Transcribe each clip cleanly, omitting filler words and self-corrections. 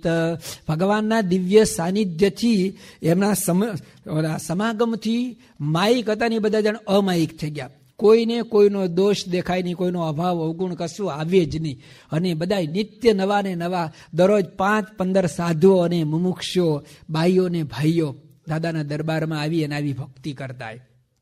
ભગવાનના દિવ્ય સાનિધ્યથી એમના સમાગમથી માયિક હતા ને બધા જણ અમાયિક થઈ ગયા. કોઈને કોઈનો દોષ દેખાય નહીં, કોઈનો અભાવ અવગુણ કશું આવે જ નહીં. અને બધા નિત્ય નવા ને નવા દરરોજ 5-15 સાધુઓ અને મુમુક્ષો બાઈઓ ને ભાઈઓ દાદાના દરબારમાં આવી અને આવી ભક્તિ કરતા.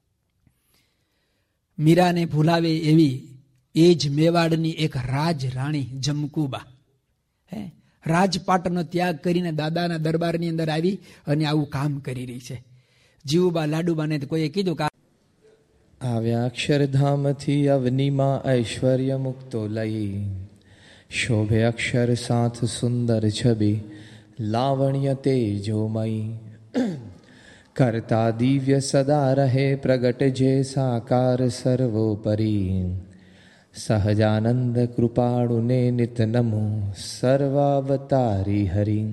મીરાને ભૂલાવે એવી એ જ મેવાડની એક રાજ રાણી જમકુબા રાજપાટનો ત્યાગ કરીને દાદાના દરબારની અંદર આવી અને આવું કામ કરી રહી છે. જીવુબા લાડુબાને કોઈએ કીધું કે આવ્યા અક્ષરધામથી અવનીમાં ઐશ્વર્ય મુક્તો લઈ, શોભે અક્ષર સાથ સુંદર છબી, લાવણ્ય તેજોમયી, કરતા દિવ્ય સદા રહે પ્રગટ જે સાકાર સર્વોપરી, સહજાનંદ કૃપાળુને નિત નમો સર્વાવતારી હરિ.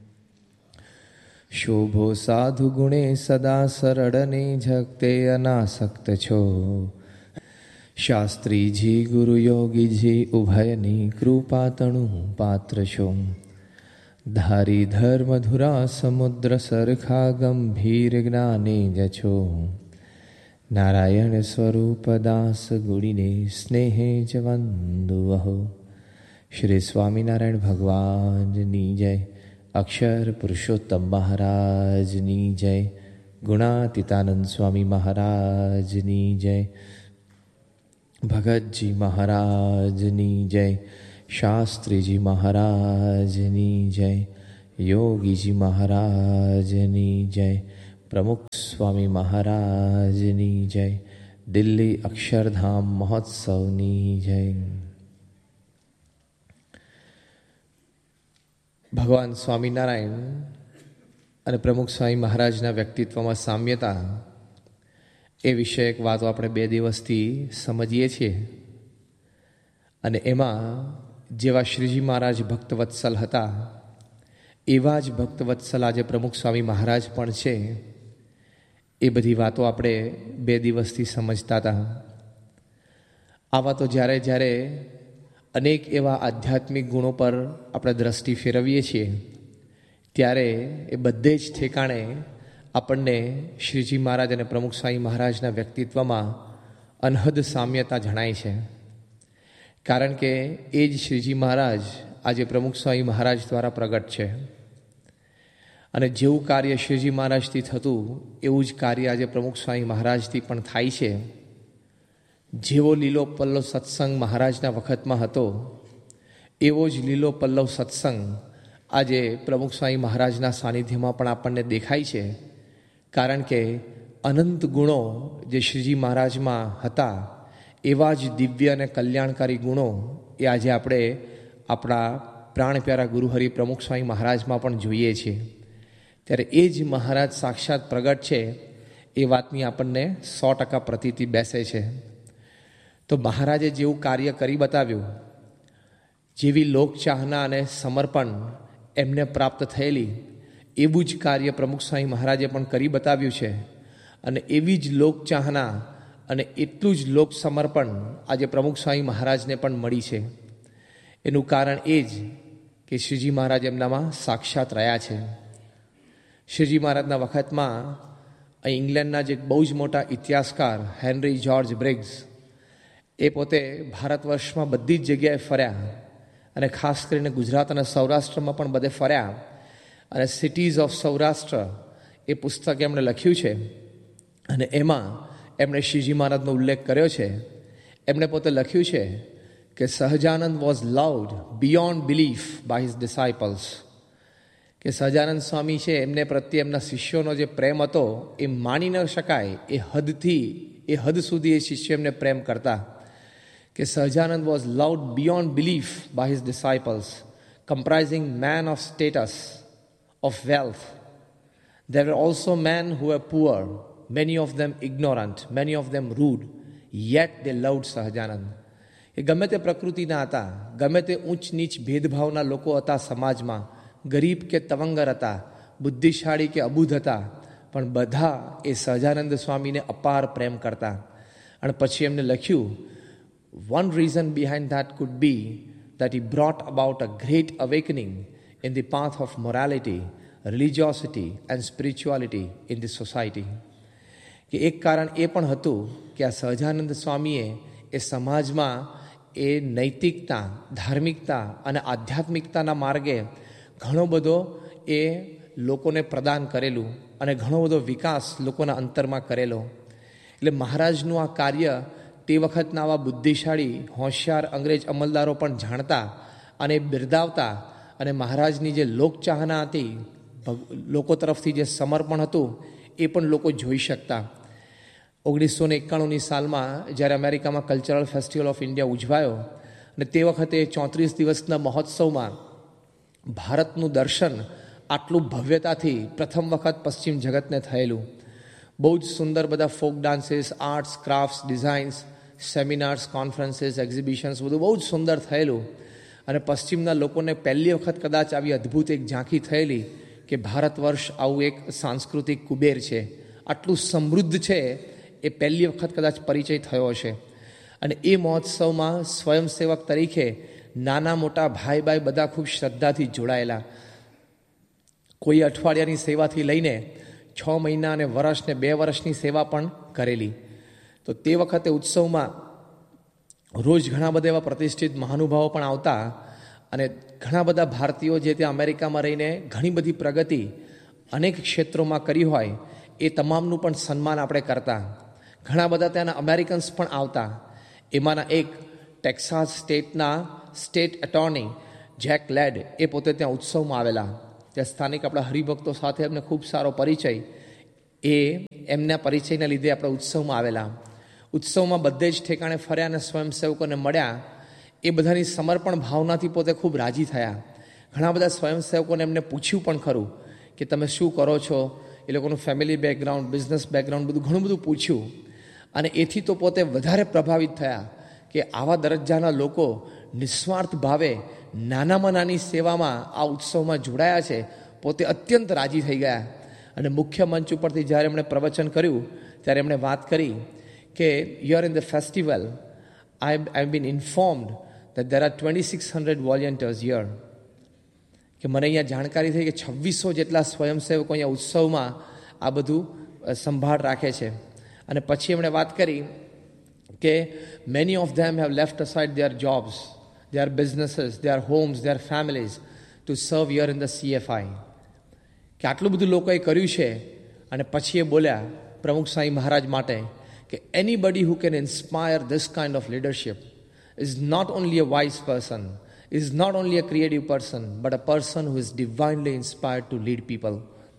શોભો સાધુ ગુણે સદા સરળને ઝગતે અનાસક્ત છો, શાસ્ત્રીજી ગુરુ યોગીજી ઉભયની કૃપા તણુ પાત્ર છો. ધારી ધર્મધુરા સમુદ્ર સરખા ગંભીર જ્ઞાને જ છો, નારાયણ સ્વરૂપ દાસ ગુણીને સ્નેહે જ વંદુવહો. શ્રી સ્વામિનારાયણ ભગવાનની જય, અક્ષર પુરુષોત્તમ મહારાજની જય, ગુણાતીતાનંદ સ્વામી મહારાજની જય, ભગતજી મહારાજની જય, શાસ્ત્રીજી મહારાજની જય, યોગીજી મહારાજની જય, પ્રમુખ સ્વામી મહારાજની જય, દિલ્હી અક્ષરધામ મહોત્સવની જય. ભગવાન સ્વામિનારાયણ અને પ્રમુખ સ્વામી મહારાજના વ્યક્તિત્વમાં સામ્યતા એ વિષયક વાતો આપણે 2 દિવસથી સમજીએ છીએ. અને એમાં જેવા શ્રીજી મહારાજ ભક્તવત્સલ હતા એવા જ ભક્તવત્સલ આજે પ્રમુખ સ્વામી મહારાજ પણ છે. એ બધી વાતો આપણે 2 દિવસથી સમજતા હતા. આ વાતો જ્યારે જ્યારે અનેક એવા આધ્યાત્મિક ગુણો પર આપણે દ્રષ્ટિ ફેરવીએ છીએ ત્યારે એ બધે જ ઠેકાણે આપણને શ્રીજી મહારાજ અને પ્રમુખ સ્વામી મહારાજના વ્યક્તિત્વમાં અનહદ સામ્યતા જણાય છે. કારણ કે એ જ શ્રીજી મહારાજ આજે પ્રમુખ સ્વામી મહારાજ દ્વારા પ્રગટ છે. અને જેવું કાર્ય શ્રીજી મહારાજથી થતું એવું જ કાર્ય આજે પ્રમુખ સ્વામી મહારાજથી પણ થાય છે. જેવો લીલો પલ્લવ સત્સંગ મહારાજના વખતમાં હતો એવો જ લીલો પલ્લવ સત્સંગ આજે પ્રમુખ સ્વામી મહારાજના સાનિધ્યમાં પણ આપણને દેખાય છે. કારણ કે અનંત ગુણો જે શ્રીજી મહારાજમાં હતા એવા જ દિવ્ય અને કલ્યાણકારી ગુણો એ આજે આપણે આપણા પ્રાણ પ્યારા ગુરુહરિ પ્રમુખ સ્વામી મહારાજમાં પણ જોઈએ છીએ. ત્યારે એ જ મહારાજ સાક્ષાત પ્રગટ છે એ વાતની આપણને 100% પ્રતીતિ બેસે છે. તો મહારાજે જેવું કાર્ય કરી બતાવ્યું, જેવી લોકચાહના અને સમર્પણ એમને પ્રાપ્ત થયેલી એવું જ કાર્ય પ્રમુખ સ્વામી મહારાજે પણ કરી બતાવ્યું છે. અને એવી જ લોકચાહના અને એટલું જ લોક સમર્પણ આજે પ્રમુખ સ્વામી મહારાજને પણ મળી છે. એનું કારણ એ જ કે શ્રીજી મહારાજ એમનામાં સાક્ષાત રહ્યા છે. શ્રીજી મહારાજના વખતમાં અહીં ઇંગ્લેન્ડના જે બહુ જ મોટા ઇતિહાસકાર હેનરી જ્યોર્જ બ્રિગ્સ એ પોતે ભારત વર્ષમાં બધી જ જગ્યાએ ફર્યા અને ખાસ કરીને ગુજરાત અને સૌરાષ્ટ્રમાં પણ બધે ફર્યા. અને સિટીઝ ઓફ સૌરાષ્ટ્ર એ પુસ્તક એમણે લખ્યું છે અને એમાં એમણે શ્રીજી મહારાજનો ઉલ્લેખ કર્યો છે. એમણે પોતે લખ્યું છે કે Sahajanand was loved beyond belief by his disciples. કે સહજાનંદ સ્વામી છે એમને પ્રત્યે એમના શિષ્યોનો જે પ્રેમ હતો એ માની ન શકાય. એ હદ સુધી એ શિષ્ય એમને પ્રેમ કરતા. કે Sahajanand was loved beyond belief by his disciples, comprising men of status, of wealth. There were also men who were poor, many of them ignorant, many of them rude, yet they loved Sahajanand. એ ગમે તે પ્રકૃતિના હતા, ગમે તે ઊંચ નીચ ભેદભાવના લોકો હતા સમાજમાં, ગરીબ કે તવંગર હતા, બુદ્ધિશાળી કે અબુધ હતા, પણ બધા એ સહજાનંદ સ્વામીને અપાર પ્રેમ કરતા. અને પછી એમને લખ્યું, one reason behind that could be that he brought about a great awakening in the path of morality, religiosity and spirituality in the society. કે એક કારણ એ પણ હતું કે આ સહજાનંદ સ્વામીએ એ સમાજમાં એ નૈતિકતા, ધાર્મિકતા અને આધ્યાત્મિકતાના માર્ગે ઘણો બધો એ લોકોને પ્રદાન કરેલું અને ઘણો બધો વિકાસ લોકોના અંતરમાં કરેલો. એટલે મહારાજનું આ કાર્ય તે વખતના આવા બુદ્ધિશાળી, હોશિયાર અંગ્રેજ અમલદારો પણ જાણતા અને બિરદાવતા, અને મહારાજની જે લોકચાહના હતી, લોકો તરફથી જે સમર્પણ હતું એ પણ લોકો જોઈ શકતા. 1991ની સાલમાં જ્યારે અમેરિકામાં કલ્ચરલ ફેસ્ટિવલ ઓફ ઇન્ડિયા ઉજવાયો અને તે વખતે 34 દિવસના મહોત્સવમાં ભારતનું દર્શન આટલું ભવ્યતાથી પ્રથમ વખત પશ્ચિમ જગતને થયેલું. બહુ જ સુંદર બધા folk dances, arts, crafts, designs, seminars, conferences, exhibitions બધું બહુ જ સુંદર થયેલું. અને પશ્ચિમના લોકોને પહેલી વખત કદાચ આવી અદ્ભુત એક ઝાંખી થયેલી કે ભારત વર્ષ આવું એક સાંસ્કૃતિક કુબેર છે, આટલું સમૃદ્ધ છે, એ પહેલી વખત કદાચ પરિચય થયો હશે. અને એ મહોત્સવમાં સ્વયંસેવક તરીકે નાના મોટા ભાઈ બધા ખૂબ શ્રદ્ધાથી જોડાયેલા. કોઈ અઠવાડિયાની સેવાથી લઈને 6 મહિના અને વર્ષ ને 2 વર્ષની સેવા પણ કરેલી. તો તે વખતે ઉત્સવમાં રોજ ઘણા બધા એવા પ્રતિષ્ઠિત મહાનુભાવો પણ આવતા અને ઘણા બધા ભારતીયો જે ત્યાં અમેરિકામાં રહીને ઘણી બધી પ્રગતિ અનેક ક્ષેત્રોમાં કરી હોય એ તમામનું પણ સન્માન આપણે કરતા. ઘણા બધા ત્યાંના અમેરિકન્સ પણ આવતા. એમાંના એક ટેક્સાસ સ્ટેટના સ્ટેટ એટોર્ની જેક લેડ એ પોતે ત્યાં ઉત્સવમાં આવેલા. ત્યાં સ્થાનિક આપણા હરિભક્તો સાથે એમને ખૂબ સારો પરિચય, એ એમના પરિચયના લીધે આપણે ઉત્સવમાં આવેલા. ઉત્સવમાં બધે જ ઠેકાણે ફર્યા અને સ્વયંસેવકોને મળ્યા. એ બધાની સમર્પણ ભાવનાથી પોતે ખૂબ રાજી થયા. ઘણા બધા સ્વયંસેવકોને એમને પૂછ્યું પણ ખરું કે તમે શું કરો છો, એ લોકોનું ફેમિલી બેકગ્રાઉન્ડ, બિઝનેસ બેકગ્રાઉન્ડ બધું ઘણું બધું પૂછ્યું. અને એથી તો પોતે વધારે પ્રભાવિત થયા કે આવા દરજ્જાના લોકો નિસ્વાર્થ ભાવે નાનામાં નાની સેવામાં આ ઉત્સવમાં જોડાયા છે. પોતે અત્યંત રાજી થઈ ગયા. અને મુખ્ય મંચ ઉપરથી જ્યારે એમણે પ્રવચન કર્યું ત્યારે એમણે વાત કરી કે here in the festival I have been informed that there are 2600 volunteers here. કે મને અહીંયા જાણકારી થઈ કે 2600 જેટલા સ્વયંસેવકો અહીંયા ઉત્સવમાં આ બધું સંભાળ રાખે છે. અને પછી એમણે વાત કરી કે many of them have left aside their jobs, their businesses, their homes, their families to serve here in the CFI. કે આટલું બધું લોકોએ કર્યું છે. અને પછી એ બોલ્યા પ્રમુખ સ્વામી મહારાજ માટે કે anybody who can inspire this kind of leadership is not only a wise person, is not only a creative person, but a person who is divinely inspired to lead people.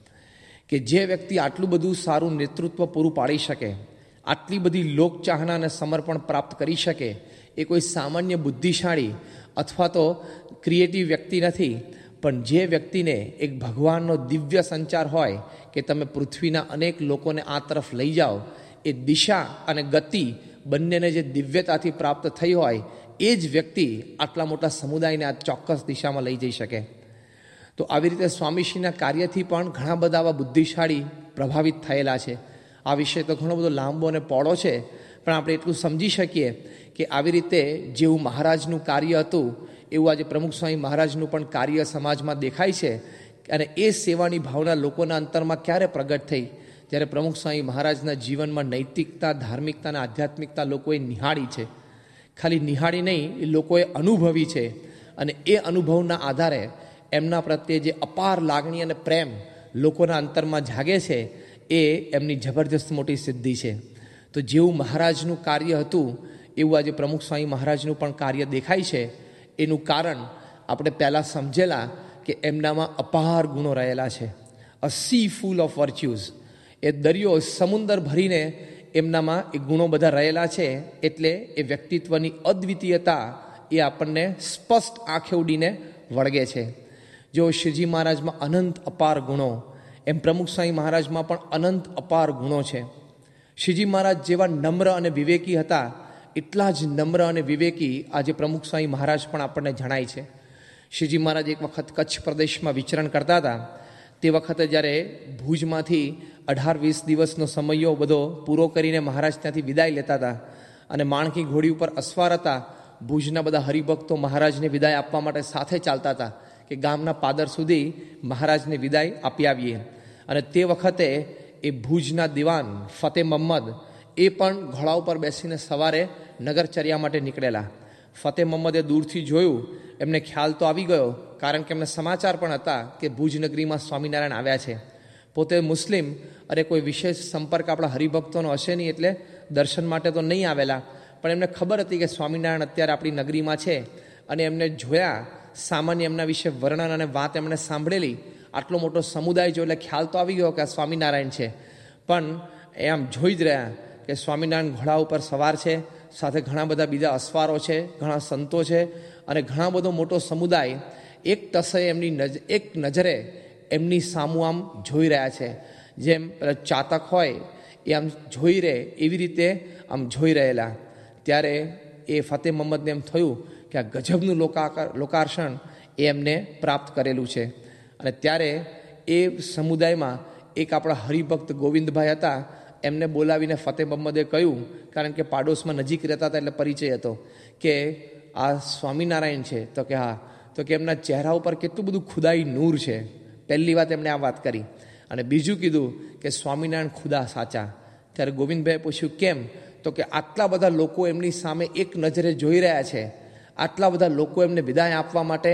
કે જે વ્યક્તિ આટલું બધું સારું નેતૃત્વ પૂરું પાડી શકે, આટલી બધી લોકચાહના અને સમર્પણ પ્રાપ્ત કરી શકે, એ કોઈ સામાન્ય બુદ્ધિશાળી અથવા તો ક્રિએટિવ વ્યક્તિ નથી, પણ જે વ્યક્તિને એક ભગવાનનો દિવ્ય સંચાર હોય કે તમે પૃથ્વીના અનેક લોકોને આ તરફ લઈ જાઓ, એ દિશા અને ગતિ બંનેને જે દિવ્યતાથી પ્રાપ્ત થઈ હોય એ જ વ્યક્તિ આટલા મોટા સમુદાયને આ ચોક્કસ દિશામાં લઈ જઈ શકે. તો આવી રીતે સ્વામીશ્રીના કાર્યથી પણ ઘણા બધા આવા બુદ્ધિશાળી પ્રભાવિત થયેલા છે. આ વિષય તો ઘણો બધો લાંબો અને પહોળો છે, પણ આપણે એટલું સમજી શકીએ કે આવી રીતે જેવું મહારાજનું કાર્ય હતું એવું આજે પ્રમુખ સ્વામી મહારાજનું પણ કાર્ય સમાજમાં દેખાય છે. અને એ સેવાની ભાવના લોકોના અંતરમાં ક્યારે પ્રગટ થઈ? જ્યારે પ્રમુખ સ્વામી મહારાજના જીવનમાં નૈતિકતા, ધાર્મિકતા અને આધ્યાત્મિકતા લોકોએ નિહાળી છે. ખાલી નિહાળી નહીં, એ લોકોએ અનુભવી છે. અને એ અનુભવના આધારે એમના પ્રત્યે જે અપાર લાગણી અને પ્રેમ લોકોના અંતરમાં જાગે છે, એ એમની જબરજસ્ત મોટી સિદ્ધિ છે. તો જેવું મહારાજનું કાર્ય હતું એવું આજે પ્રમુખ સ્વામી મહારાજનું પણ કાર્ય દેખાય છે. એનું કારણ આપણે પહેલાં સમજેલા કે એમનામાં અપાર ગુણો રહેલા છે. અ સી ફૂલ ઓફ વર્ચ્યુઝ, એ દરિયો સમુદર ભરીને એમનામાં એ ગુણો બધા રહેલા છે. એટલે એ વ્યક્તિત્વની અદ્વિતીયતા એ આપણને સ્પષ્ટ આંખે ઉડીને વળગે છે. જો શ્રીજી મહારાજમાં અનંત અપાર ગુણો, એમ પ્રમુખ સ્વામી મહારાજમાં પણ અનંત અપાર ગુણો છે. શ્રીજી મહારાજ જેવા નમ્ર અને વિવેકી હતા, એટલા જ નમ્ર અને વિવેકી આજે પ્રમુખ સ્વામી મહારાજ પણ આપણને જણાય છે. શ્રીજી મહારાજ એક વખત કચ્છ પ્રદેશમાં વિચરણ કરતા હતા. તે વખતે જ્યારે ભુજમાંથી 18-20 દિવસનો સમયો બધો પૂરો કરીને મહારાજ ત્યાંથી વિદાય લેતા હતા અને માણકી ઘોડી ઉપર અસવાર હતા. ભુજના બધા હરિભક્તો મહારાજને વિદાય આપવા માટે સાથે ચાલતા હતા કે ગામના પાદર સુધી મહારાજને વિદાય આપી આવીએ. અને તે વખતે એ ભુજના દિવાન ફતેહ મહમ્મદ એ પણ ઘોડા ઉપર બેસીને સવારે નગરચર્યા માટે નીકળેલા. ફતેહ મહમ્મદે દૂરથી જોયું, એમને ખ્યાલ તો આવી ગયો, કારણ કે એમને સમાચાર પણ હતા કે ભુજ નગરીમાં સ્વામિનારાયણ આવ્યા છે. પોતે મુસ્લિમ, અરે કોઈ વિશેષ સંપર્ક આપણા હરિભક્તોનો હશે નહીં, એટલે દર્શન માટે તો નહીં આવેલા, પણ એમને ખબર હતી કે સ્વામિનારાયણ અત્યારે આપણી નગરીમાં છે. અને એમને જોયા, સામાન્ય એમના વિશે વર્ણન અને વાત એમણે સાંભળેલી. આટલો મોટો સમુદાય જો એટલે ખ્યાલ તો આવી ગયો કે આ સ્વામિનારાયણ છે. પણ એ આમ જોઈ જ રહ્યા કે સ્વામિનારાયણ ઘોડા ઉપર સવાર છે, સાથે ઘણા બધા બીજા અસવારો છે, ઘણા સંતો છે, અને ઘણા બધો મોટો સમુદાય એક ટસે એક નજરે એમની સામું આમ જોઈ રહ્યા છે. જેમ ચાતક હોય એ આમ જોઈ રહે, એવી રીતે આમ જોઈ રહેલા. ત્યારે એ ફતેહ મહમ્મદને એમ થયું કે આ ગજબનું લોકાર્ષણ એ એમને પ્રાપ્ત કરેલું છે. અને ત્યારે એ સમુદાયમાં એક આપણા હરિભક્ત ગોવિંદભાઈ હતા, એમને બોલાવીને ફતેહ મહમ્મદે કહ્યું, કારણ કે પાડોશમાં નજીક રહેતા હતા એટલે પરિચય હતો, કે આ સ્વામિનારાયણ છે? તો કે હા. તો કે એમના ચહેરા ઉપર કેટલું બધું ખુદાઈ નૂર છે. પહેલી વાત એમણે આ વાત કરી. અને બીજું કીધું કે સ્વામિનારાયણ ખુદા સાચા. ત્યારે ગોવિંદભાઈએ પૂછ્યું કેમ? તો કે આટલા બધા લોકો એમની સામે એક નજરે જોઈ રહ્યા છે, આટલા બધા લોકો એમને વિદાય આપવા માટે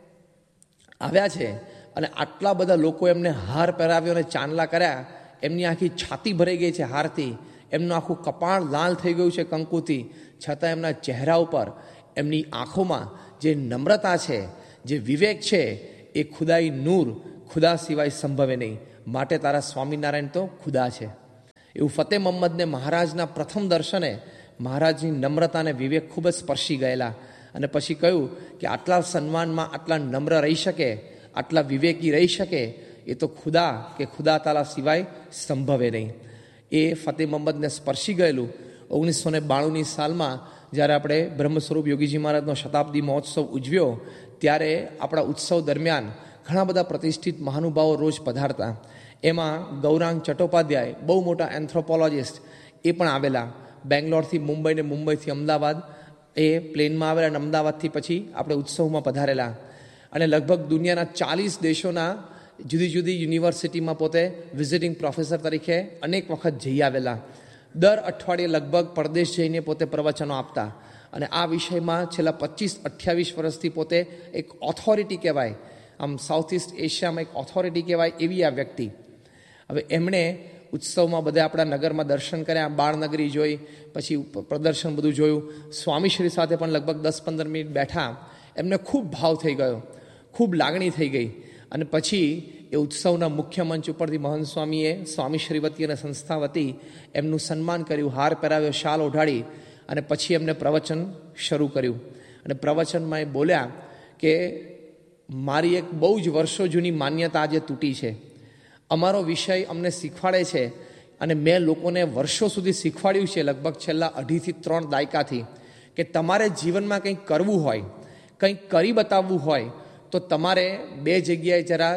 આવ્યા છે, અને આટલા બધા લોકો એમને હાર પહેરાવ્યો અને ચાંદલા કર્યા, એમની આખી છાતી ભરાઈ ગઈ છે હારથી, એમનું આખું કપાળ લાલ થઈ ગયું છે કંકુથી, છતાં એમના ચહેરા ઉપર, એમની આંખોમાં જે નમ્રતા છે, જે વિવેક છે, એ ખુદાઈ નૂર, ખુદા સિવાય સંભવે નહીં. માટે તારા સ્વામિનારાયણ તો ખુદા છે. એવું ફતેહ મહમ્મદને મહારાજના પ્રથમ દર્શને મહારાજની નમ્રતા અને વિવેક ખૂબ જ સ્પર્શી ગયેલા. અને પછી કહ્યું કે આટલા સન્માનમાં આટલા નમ્ર રહી શકે, આટલા વિવેકી રહી શકે, એ તો ખુદા કે ખુદા તાલા સિવાય સંભવે નહીં. એ ફતેહ મહમ્મદને સ્પર્શી ગયેલું. 1992ની સાલમાં જ્યારે આપણે બ્રહ્મ સ્વરૂપ યોગીજી મહારાજનો શતાબ્દી મહોત્સવ ઉજવ્યો, ત્યારે આપણા ઉત્સવ દરમિયાન ઘણા બધા પ્રતિષ્ઠિત મહાનુભાવો રોજ પધારતા. એમાં ગૌરાંગ ચટ્ટોપાધ્યાય, બહુ મોટા એન્થ્રોપોલોજિસ્ટ, એ પણ આવેલા. બેંગ્લોરથી મુંબઈ ને મુંબઈથી અમદાવાદ એ પ્લેનમાં આવેલા, અને અમદાવાદથી પછી આપણે ઉત્સવમાં પધારેલા. અને લગભગ દુનિયાના 40 દેશોના જુદી જુદી યુનિવર્સિટીમાં પોતે વિઝિટિંગ પ્રોફેસર તરીકે અનેક વખત જઈ આવેલા. દર અઠવાડિયે લગભગ પરદેશ જઈને પોતે પ્રવચનો આપતા. અને આ વિષયમાં છેલ્લા 25-28 વર્ષથી પોતે એક ઓથોરિટી કહેવાય, આમ સાઉથ ઇસ્ટ એશિયામાં એક ઓથોરિટી કહેવાય એવી આ વ્યક્તિ. હવે એમણે ઉત્સવમાં બધા આપણા નગરમાં દર્શન કર્યા, બાળનગરી જોઈ, પછી પ્રદર્શન બધું જોયું. સ્વામીશ્રી સાથે પણ લગભગ 10-15 મિનિટ બેઠા. એમને ખૂબ ભાવ થઈ ગયો, ખૂબ લાગણી થઈ ગઈ. અને પછી એ ઉત્સવના મુખ્ય મંચ ઉપરથી મહંત સ્વામીએ સ્વામીશ્રી વતી અને સંસ્થા વતી એમનું સન્માન કર્યું, હાર પહેરાવ્યો, શાલ ઓઢાડી, અને પછી એમને પ્રવચન શરૂ કર્યું. અને પ્રવચનમાં એ બોલ્યા કે મારી એક બહુ જ વર્ષો જૂની માન્યતા આજે તૂટી છે. અમારો વિષય અમને શીખવાડે છે, અને મેં લોકોને વર્ષો સુધી શીખવાડ્યું છે, લગભગ છેલ્લા 2.5થી 3 દાયકાથી, કે તમારે જીવનમાં કંઈક કરવું હોય, કંઈક કરી બતાવવું હોય, તો તમારે 2 જગ્યાએ જરા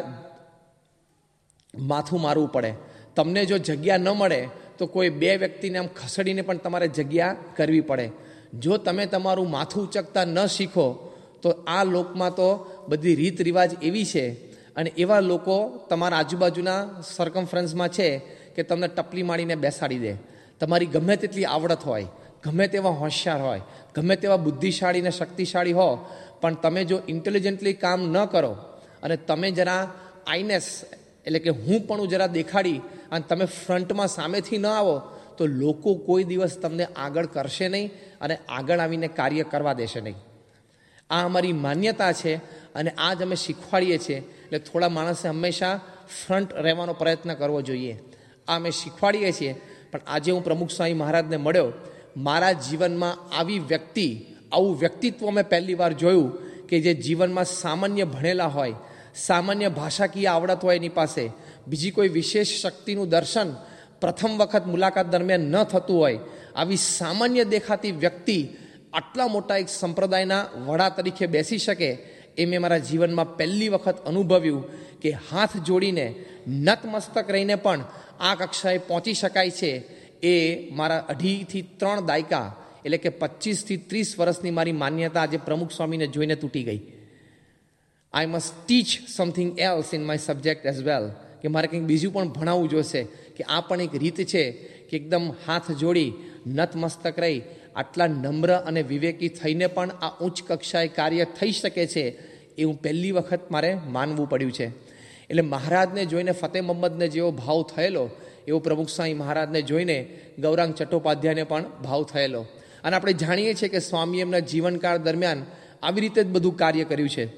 માથું મારવું પડે. તમને જો જગ્યા ન મળે તો કોઈ 2 વ્યક્તિને આમ ખસેડીને પણ તમારે જગ્યા કરવી પડે. જો તમે તમારું માથું ઉચકતા ન શીખો તો આ લોકમાં તો બધી રીત રિવાજ એવી છે, અને એવા લોકો તમારા આજુબાજુના સર્કમફરન્સમાં છે કે તમને ટપલી મારીને બેસાડી દે. તમારી ગમે તેટલી આવડત હોય, ગમે તેવા હોશિયાર હોય, ગમે તેવા બુદ્ધિશાળી ને શક્તિશાળી હો, પણ તમે જો ઇન્ટેલિજન્ટલી કામ ન કરો, અને તમે જરા આઈનેસ એટલે કે હું પણ જરા દેખાડી, અને તમે ફ્રન્ટમાં સામેથી ન આવો, તો લોકો કોઈ દિવસ તમને આગળ કરશે નહીં, અને આગળ આવીને કાર્ય કરવા દેશે નહીં. આ અમારી માન્યતા છે, અને આ જ અમે શીખવાડીએ છીએ. એટલે થોડા માણસે હંમેશા ફ્રન્ટ રહેવાનો પ્રયત્ન કરવો જોઈએ. આ અમે શીખવાડીએ છીએ. પણ આજે હું પ્રમુખ સ્વામી મહારાજને મળ્યો, મારા જીવનમાં આવી વ્યક્તિ, આવું વ્યક્તિત્વ મેં પહેલી વાર જોયું કે જે જીવનમાં સામાન્ય ભણેલા હોય, સામાન્ય ભાષાકીય આવડત હોય એની પાસે, બીજી કોઈ વિશેષ શક્તિનું દર્શન પ્રથમ વખત મુલાકાત દરમિયાન ન થતું હોય, આવી સામાન્ય દેખાતી વ્યક્તિ આટલા મોટા એક સંપ્રદાયના વડા તરીકે બેસી શકે, એ મેં મારા જીવનમાં પહેલી વખત અનુભવ્યું કે હાથ જોડીને નતમસ્તક રહીને પણ આ કક્ષાએ પહોંચી શકાય છે. એ મારા 2.5થી 3 દાયકા એટલે કે 25થી 30 વર્ષની મારી માન્યતા આજે પ્રમુખ સ્વામીને જોઈને તૂટી ગઈ. I must teach something else in my subject as well, કે મારે કંઈક બીજું પણ ભણાવવું જોશે, કે આ પણ એક રીત છે કે એકદમ હાથ જોડી નતમસ્તક રહી આટલા નમ્ર અને વિવેકી થઈને પણ આ ઉચ્ચ કક્ષાએ કાર્ય થઈ શકે છે, એ હું પહેલી વખત મારે માનવું પડ્યું છે. એટલે મહારાજને જોઈને ફતેહ મોહમ્મદને જેવો ભાવ થયેલો એવો પ્રમુખ સ્વામી મહારાજને જોઈને ગૌરાંગ ચટ્ટોપાધ્યાયને પણ ભાવ થયેલો. અને આપણે જાણીએ છીએ કે સ્વામી એમના જીવનકાળ દરમિયાન આવી રીતે જ બધું કાર્ય કર્યું છે.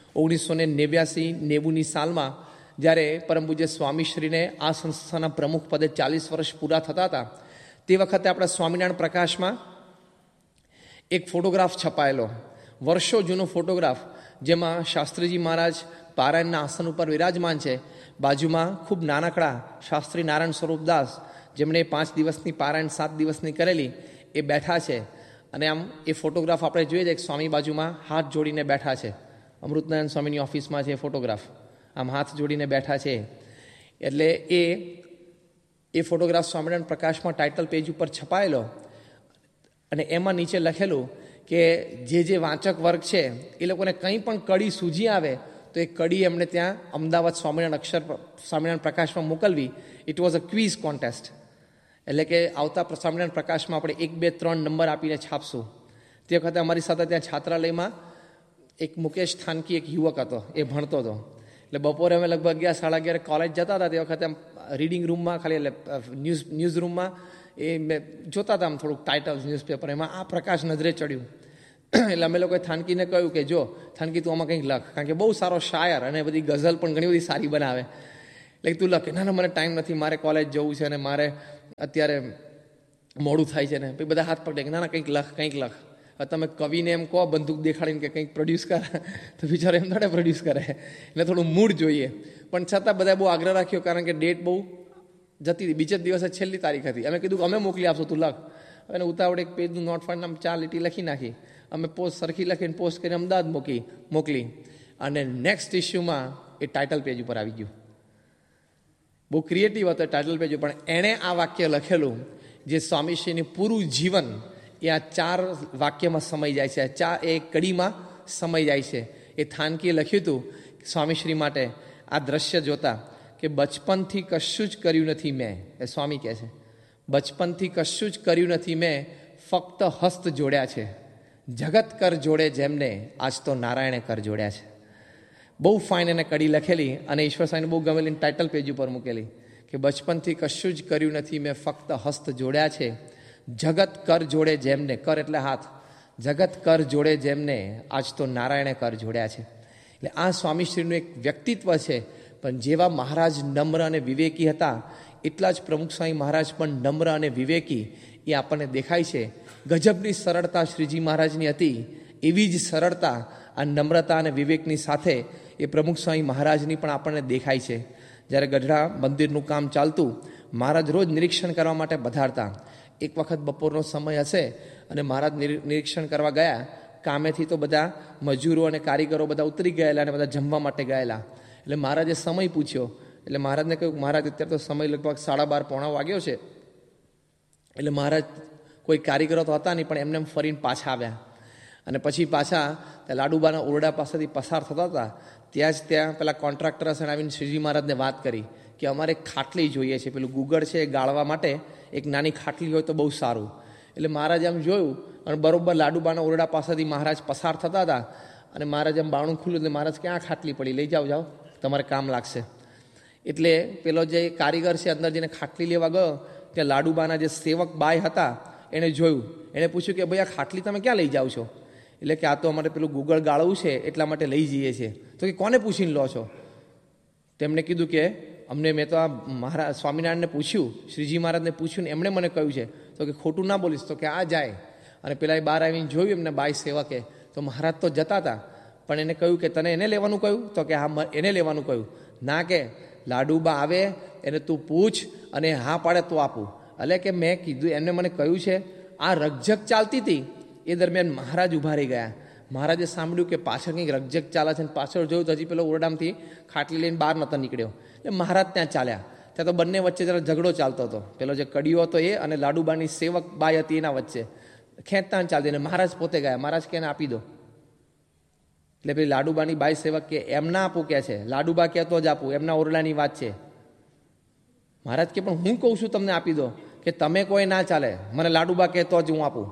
1989-90ની સાલમાં જ્યારે પરમ પૂજ્ય સ્વામીશ્રીને આ સંસ્થાના પ્રમુખ પદે 40 વર્ષ પૂરા થતા હતા, તે વખતે આપણા સ્વામિનારાયણ પ્રકાશમાં એક ફોટોગ્રાફ છપાયેલો, વર્ષો જૂનો ફોટોગ્રાફ, જેમાં શાસ્ત્રીજી મહારાજ પારાયણના આસન ઉપર વિરાજમાન છે. બાજુમાં ખૂબ નાનકડા શાસ્ત્રી નારાયણ સ્વરૂપદાસ, જેમણે 5 દિવસની પારાયણ 7 દિવસની કરેલી, એ બેઠા છે. અને આમ એ ફોટોગ્રાફ આપણે જોઈએ છે, એક સ્વામી બાજુમાં હાથ જોડીને બેઠા છે. અમૃતનારાયણ સ્વામીની ઓફિસમાં છે ફોટોગ્રાફ, આમ હાથ જોડીને બેઠા છે. એટલે એ ફોટોગ્રાફ સ્વામિનારાયણ પ્રકાશમાં ટાઇટલ પેજ ઉપર છપાયેલો. અને એમાં નીચે લખેલું કે જે વાંચક વર્ગ છે એ લોકોને કંઈ પણ કડી સૂજી આવે તો એ કડી એમને ત્યાં અમદાવાદ સ્વામિનારાયણ પ્રકાશમાં મોકલવી. It was a quiz contest. એટલે કે આવતા સ્વામિનારાયણ પ્રકાશમાં આપણે 1, 2, 3 નંબર આપીને છાપશું. તે વખતે અમારી સાથે ત્યાં છાત્રાલયમાં એક મુકેશ થાનકી એક યુવક હતો, એ ભણતો હતો. એટલે બપોરે અમે લગભગ 11-11:30 કોલેજ જતા હતા. તે વખતે આમ રીડિંગ રૂમમાં ખાલી એટલે ન્યૂઝ રૂમમાં એ મેં જોતા હતા આમ થોડુંક ટાઇટલ્સ ન્યૂઝપેપર, એમાં આ પ્રકાશ નજરે ચડ્યું. એટલે અમે લોકોએ થાનકીને કહ્યું કે જો થાનકી તું આમાં કંઈક લખ, કારણ કે બહુ સારો શાયર અને બધી ગઝલ પણ ઘણી બધી સારી બનાવે, એટલે તું લખ. ના મને ટાઈમ નથી, મારે કોલેજ જવું છે અને મારે અત્યારે મોડું થાય છે ને. પછી બધા હાથ પકડે કે ના કંઈક લખ. તમે કવિને એમ કહો બંદૂક દેખાડીને કે કંઈક પ્રોડ્યુસ કર, તો બિચારો એમ થોડે પ્રોડ્યુસ કરે, એટલે થોડું મૂડ જોઈએ. પણ છતાં બધાએ બહુ આગ્રહ રાખ્યો, કારણ કે ડેટ બહુ જતી હતી, બીજે દિવસે છેલ્લી તારીખ હતી. અમે કીધું અમે મોકલી આપશું, તું લખ. અને ઉતાવળે એક પેજનું નોટ ફાઇલ આમ 4 લીટી લખી નાખી. અમે પોસ્ટ સરખી લખીને પોસ્ટ કરીને અમદાવાદ મોકલી. અને નેક્સ્ટ ઇસ્યુમાં એ ટાઇટલ પેજ ઉપર આવી ગયું. બહુ ક્રિએટિવ હતો ટાઇટલ પેજ ઉપર. પણ એણે આ વાક્ય લખેલું, જે સ્વામીશ્રીનું પૂરું જીવન એ આ 4 વાક્યમાં સમાઈ જાય છે, એ કડીમાં સમાઈ જાય છે. એ થાનકીએ લખ્યું હતું સ્વામીશ્રી માટે આ દ્રશ્ય જોતા કે બચપનથી કશું જ કર્યું નથી મેં, એ સ્વામી કહે છે, બચપનથી કશું જ કર્યું નથી મેં, ફક્ત હસ્ત જોડ્યા છે. જગત કર જોડે જેમને, આજ તો નારાયણે કર જોડ્યા છે. બહુ ફાઇન એને કડી લખેલી અને ઈશ્વર સાંઈને બહુ ગમેલી ટાઇટલ પેજ ઉપર મૂકેલી કે બચપનથી કશું જ કર્યું નથી મેં, ફક્ત હસ્ત જોડ્યા છે. જગત કર જોડે જેમને, કર એટલે હાથ, જગત કર જોડે જેમને, આજ તો નારાયણે કર જોડ્યા છે. એટલે આ સ્વામીશ્રીનું એક વ્યક્તિત્વ છે. પણ જેવા મહારાજ નમ્ર અને વિવેકી હતા, એટલા જ પ્રમુખ સ્વામી મહારાજ પણ નમ્ર અને વિવેકી એ આપણને દેખાય છે. ગજબની સરળતા શ્રીજી મહારાજની હતી, એવી જ સરળતા આ નમ્રતા અને વિવેકની સાથે એ પ્રમુખ સ્વામી મહારાજની પણ આપણને દેખાય છે. જ્યારે ગઢડા મંદિરનું કામ ચાલતું, મહારાજ રોજ નિરીક્ષણ કરવા માટે પધારતા. એક વખત બપોરનો સમય હશે અને મહારાજ નિરીક્ષણ કરવા ગયા. કામેથી તો બધા મજૂરો અને કારીગરો બધા ઉતરી ગયેલા અને બધા જમવા માટે ગયેલા. એટલે મહારાજે સમય પૂછ્યો. એટલે મહારાજને કહ્યું મહારાજ અત્યારે તો સમય લગભગ 12:30 પોણા વાગ્યો છે. એટલે મહારાજ કોઈ કારીગરો તો હતા નહીં, પણ એમને ફરીને પાછા આવ્યા. અને પછી પાછા ત્યાં લાડુબાના ઓરડા પાસેથી પસાર થતા હતા. ત્યાં પેલા કોન્ટ્રાક્ટર હશે આવીને શ્રીજી મહારાજને વાત કરી કે અમારે ખાટલી જોઈએ છે, પેલું ગુગળ છે એ ગાળવા માટે એક નાની ખાટલી હોય તો બહુ સારું. એટલે મહારાજે આમ જોયું અને બરોબર લાડુબાના ઓરડા પાસેથી મહારાજ પસાર થતા હતા. અને મહારાજ આમ બારણું ખુલ્લું, એટલે મહારાજ ક્યાં ખાટલી પડી, લઈ જાઓ તમારે કામ લાગશે. એટલે પેલો જે કારીગર છે અંદર જઈને ખાટલી લેવા ગયો, ત્યાં લાડુબાના જે સેવક બાય હતા એણે જોયું. એણે પૂછ્યું કે ભાઈ આ ખાટલી તમે ક્યાં લઈ જાઓ છો? એટલે કે આ તો અમારે પેલું ગુગળ ગાળવું છે એટલા માટે લઈ જઈએ છીએ. તો કે કોને પૂછીને લો છો? તેમણે કીધું કે મેં તો આ મહારાજ સ્વામિનારાયણને પૂછ્યું, શ્રીજી મહારાજને પૂછ્યું ને એમણે મને કહ્યું છે. તો કે ખોટું ના બોલીશ. તો કે આ જાય. અને પેલા એ બહાર આવીને જોયું એમને બાય સેવકે, તો મહારાજ તો જતા હતા, પણ એને કહ્યું કે તને એને લેવાનું કહ્યું? તો કે હા એને લેવાનું કહ્યું. ના, કે લાડુબા આવે એને તું પૂછ અને હા પાડે તો આપું. એટલે કે મેં કીધું, એમને મને કહ્યું છે. આ રકઝક ચાલતી હતી એ દરમિયાન મહારાજ ઊભા રહી ગયા. મહારાજે સાંભળ્યું કે પાછળ કંઈક રકઝક ચાલે છે, પાછળ જોયું તો હજી પેલો ઓરડામાંથી ખાટલી લઈને બહાર નહોતો નીકળ્યો. એટલે મહારાજ ત્યાં ચાલ્યા. ત્યાં તો બંને વચ્ચે જરા ઝઘડો ચાલતો હતો. પેલો જે કડીઓ હતો એ અને લાડુબાની સેવક બાઈ હતી એના વચ્ચે ખેંચતાણ ચાલતી. અને મહારાજ પોતે ગયા. મહારાજ કે એને આપી દો. એટલે પેલી લાડુબાની બાઈ સેવક કે એમ ના આપું કે છે, લાડુબા કે તો જ આપું, એમના ઓરડાની વાત છે. મહારાજ કે પણ હું કહું છું તમને આપી દો, કે તમે કોઈ ના ચાલે, મને લાડુબા કે તો જ હું આપું.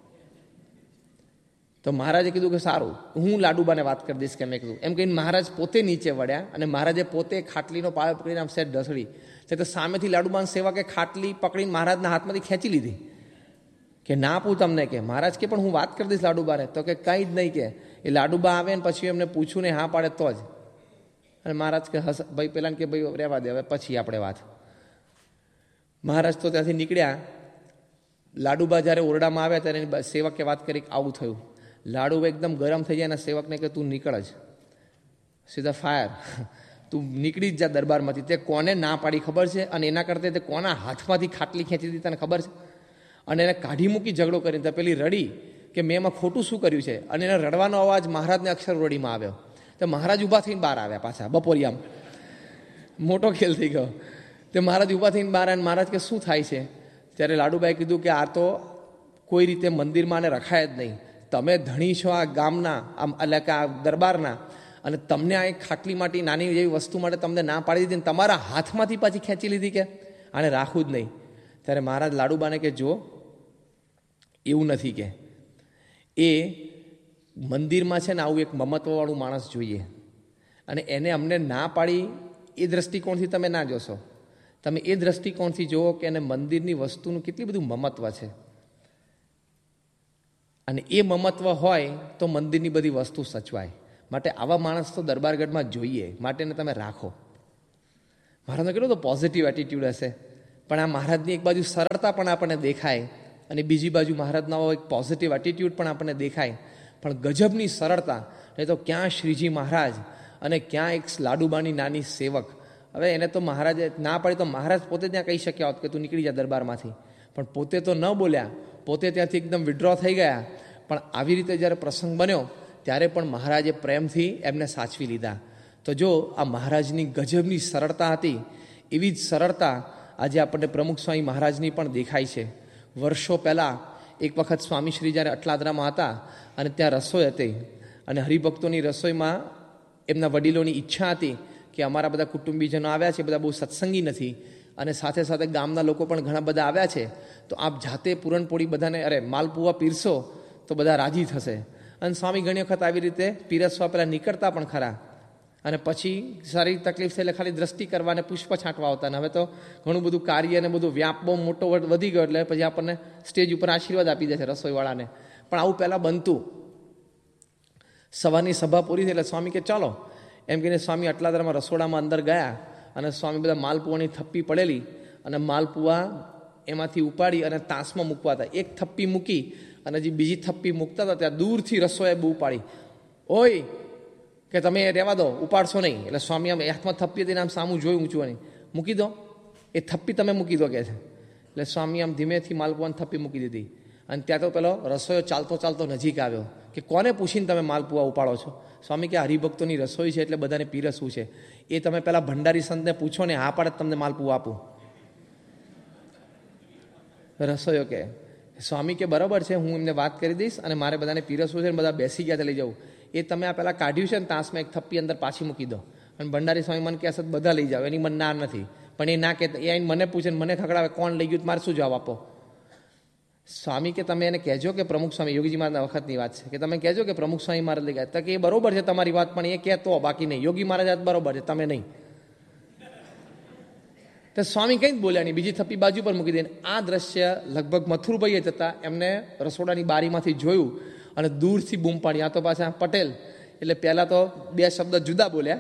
તો મહારાજે કીધું કે સારું, હું લાડુબાને વાત કરી દઈશ કે મેં કીધું. એમ કહીને મહારાજ પોતે નીચે વળ્યા અને મહારાજે પોતે ખાટલીનો પાયો પકડીને આમ સેટ ઢસડી. તો સામેથી લાડુબાની સેવકે ખાટલી પકડીને મહારાજના હાથમાંથી ખેંચી લીધી કે ના આપું તમને. કે મહારાજ કે પણ હું વાત કરી દઈશ લાડુબાને. તો કે કંઈ જ નહીં, કે એ લાડુબા આવે ને પછી એમને પૂછું ને હા પાડે તો જ. અને મહારાજ કે ભાઈ પેલાને કે ભાઈ રહેવા દે, હવે પછી આપણે વાત. મહારાજ તો ત્યાંથી નીકળ્યા. લાડુબા જ્યારે ઓરડામાં આવ્યા ત્યારે એની સેવકે વાત કરી આવું થયું. લાડુબા એકદમ ગરમ થઈ જાય અને સેવકને કે તું નીકળ જ, સીધા ફાયર, તું નીકળી જ જા દરબારમાંથી. તે કોને ના પાડી ખબર છે, અને એના કરતાં તે કોના હાથમાંથી ખાટલી ખેંચી દીધી તને ખબર છે. અને એને કાઢી મૂકી ઝઘડો કરીને. તો પેલી રડી કે મેં એમાં ખોટું શું કર્યું છે. અને એને રડવાનો અવાજ મહારાજને અક્ષરવડીમાં આવ્યો. તો મહારાજ ઊભા થઈને બહાર આવ્યા પાછા બપોરિયામ. મોટો ખેલ થઈ ગયો. તે મહારાજ ઊભા થઈને બહાર આવ્યા. મહારાજ કે શું થાય છે. ત્યારે લાડુબાએ કીધું કે આ તો કોઈ રીતે મંદિરમાં આને રખાય જ નહીં. તમે ધણી છો આ ગામના, આમ એટલે કે આ દરબારના, અને તમને આ એક ખાટલી માટે નાની એવી વસ્તુ માટે તમને ના પાડી દીધી, તમારા હાથમાંથી પાછી ખેંચી લીધી કે આને રાખવું જ નહીં. ત્યારે મહારાજ લાડુબાને કે જો એવું નથી, કે એ મંદિરમાં છે ને આવું એક મમત્વવાળું માણસ જોઈએ, અને એને અમને ના પાડી એ દ્રષ્ટિકોણથી તમે ના જોશો. તમે એ દ્રષ્ટિકોણથી જુઓ કે એને મંદિરની વસ્તુનું કેટલી બધું મમત્વ છે, અને એ મમત્વ હોય તો મંદિરની બધી વસ્તુ સચવાય. માટે આવા માણસ તો દરબારગઢમાં જોઈએ, માટે એને તમે રાખો. મહારાજનો કેટલો તો પોઝિટિવ એટીટ્યુડ હશે. પણ આ મહારાજની એક બાજુ સરળતા પણ આપણને દેખાય, અને બીજી બાજુ મહારાજનો એક પોઝિટિવ એટીટ્યુડ પણ આપણને દેખાય. પણ ગજબની સરળતા. નહીં તો ક્યાં શ્રીજી મહારાજ અને ક્યાં એક લાડુબાની નાની સેવક. હવે એને તો મહારાજે ના પાડી તો મહારાજ પોતે ત્યાં કહી શક્યા હોત કે તું નીકળી જા દરબારમાંથી. પણ પોતે તો ન બોલ્યા, પોતે ત્યાંથી એકદમ વિડ્રો થઈ ગયા. પણ આવી રીતે જ્યારે પ્રસંગ બન્યો ત્યારે પણ મહારાજે પ્રેમથી એમને સાચવી લીધા. તો જો આ મહારાજની ગજબની સરળતા હતી, એવી જ સરળતા આજે આપણને પ્રમુખ સ્વામી મહારાજની પણ દેખાય છે. વર્ષો પહેલાં એક વખત સ્વામીશ્રી જ્યારે અટલાદરામાં હતા અને ત્યાં રસોઈ હતી, અને હરિભક્તોની રસોઈમાં એમના વડીલોની ઈચ્છા હતી કે અમારા બધા કુટુંબીજનો આવ્યા છે, બધા બહુ સત્સંગી નથી, અને સાથે સાથે ગામના લોકો પણ ઘણા બધા આવ્યા છે, તો આપ જાતે પૂરણપોળી બધાને માલપુવા પીરસો તો બધા રાજી થશે. અને સ્વામી ઘણી વખત આવી રીતે પીરસવા પહેલાં નીકળતા પણ ખરા, અને પછી સારી તકલીફ થઈ એટલે ખાલી દ્રષ્ટિ કરવા અને પુષ્પ છાંટવા આવતા. અને હવે તો ઘણું બધું કાર્ય અને બધું વ્યાપ બહુ મોટો વધી ગયો, એટલે પછી આપણને સ્ટેજ ઉપર આશીર્વાદ આપી દે છે રસોઈવાળાને. પણ આવું પહેલાં બનતું. સવારની સભા પૂરી થઈ એટલે સ્વામી કે ચાલો એમ કહીને સ્વામી અટલાદરામાં રસોડામાં અંદર ગયા, અને સ્વામી બધા માલપુવાની થપ્પી પડેલી અને માલપુવા એમાંથી ઉપાડી અને તાંસમાં મૂકવા હતા. એક થપ્પી મૂકી અને જે બીજી થપ્પી મૂકતા હતા ત્યાં દૂરથી રસોઈએ બૂ પાડી, ઓય કે તમે રહેવા દો, ઉપાડશો નહીં. એટલે સ્વામી આમ હાથમાં થપ્પી હતી આમ સામું જોયું ઊંચું, નહીં મૂકી દો, એ થપ્પી તમે મૂકી દો કે છે. એટલે સ્વામી આમ ધીમેથી માલપુવાની થપ્પી મૂકી દીધી. અને ત્યાં તો પેલો રસોઈયો ચાલતો ચાલતો નજીક આવ્યો કે કોને પૂછીને તમે માલપુવા ઉપાડો છો. સ્વામી કે હરિભક્તોની રસોઈ છે એટલે બધાને પીરસવું છે, એ તમે પેલા ભંડારી સંતને પૂછો ને, હા પાડે તમને માલપુવા આપું. રસોઈયો કે સ્વામી કે બરાબર છે, હું એમને વાત કરી દઈશ અને મારે બધાને પીરસવું છે, બધા બેસી ગયા લઈ જવું. એ તમે આ પહેલાં કાઢ્યું છે ને તાંસમાં એક થપ્પી અંદર પાછી મૂકી દો. અને ભંડારી સ્વામી મને કહેશે બધા લઈ જાઓ, એની મને ના નથી. પણ એ ના કહેતા, એ આઈને મને પૂછે ને મને ખગડાવે કોણ લઈ ગયું, મારે શું જવાબ આપો. સ્વામી કે તમે એને કહેજો કે પ્રમુખ સ્વામી, યોગીજી મહારાજના વખતની વાત છે, કે તમે કહેજો કે પ્રમુખ સ્વામી મહારાજ લઈ ગયા. તો કે એ બરોબર છે તમારી વાત, પણ એ કહેતો બાકી નહીં, યોગી મહારાજ બરોબર છે, તમે નહીં. તો સ્વામી કંઈ જ બોલ્યા નહીં, બીજી થપ્પી બાજુ પર મૂકી દઈને. આ દ્રશ્ય લગભગ મથુરભાઈએ જતા એમને રસોડાની બારીમાંથી જોયું અને દૂરથી બૂમ પાડી. આ તો પાછા પટેલ એટલે પહેલાં તો બે શબ્દ જુદા બોલ્યા,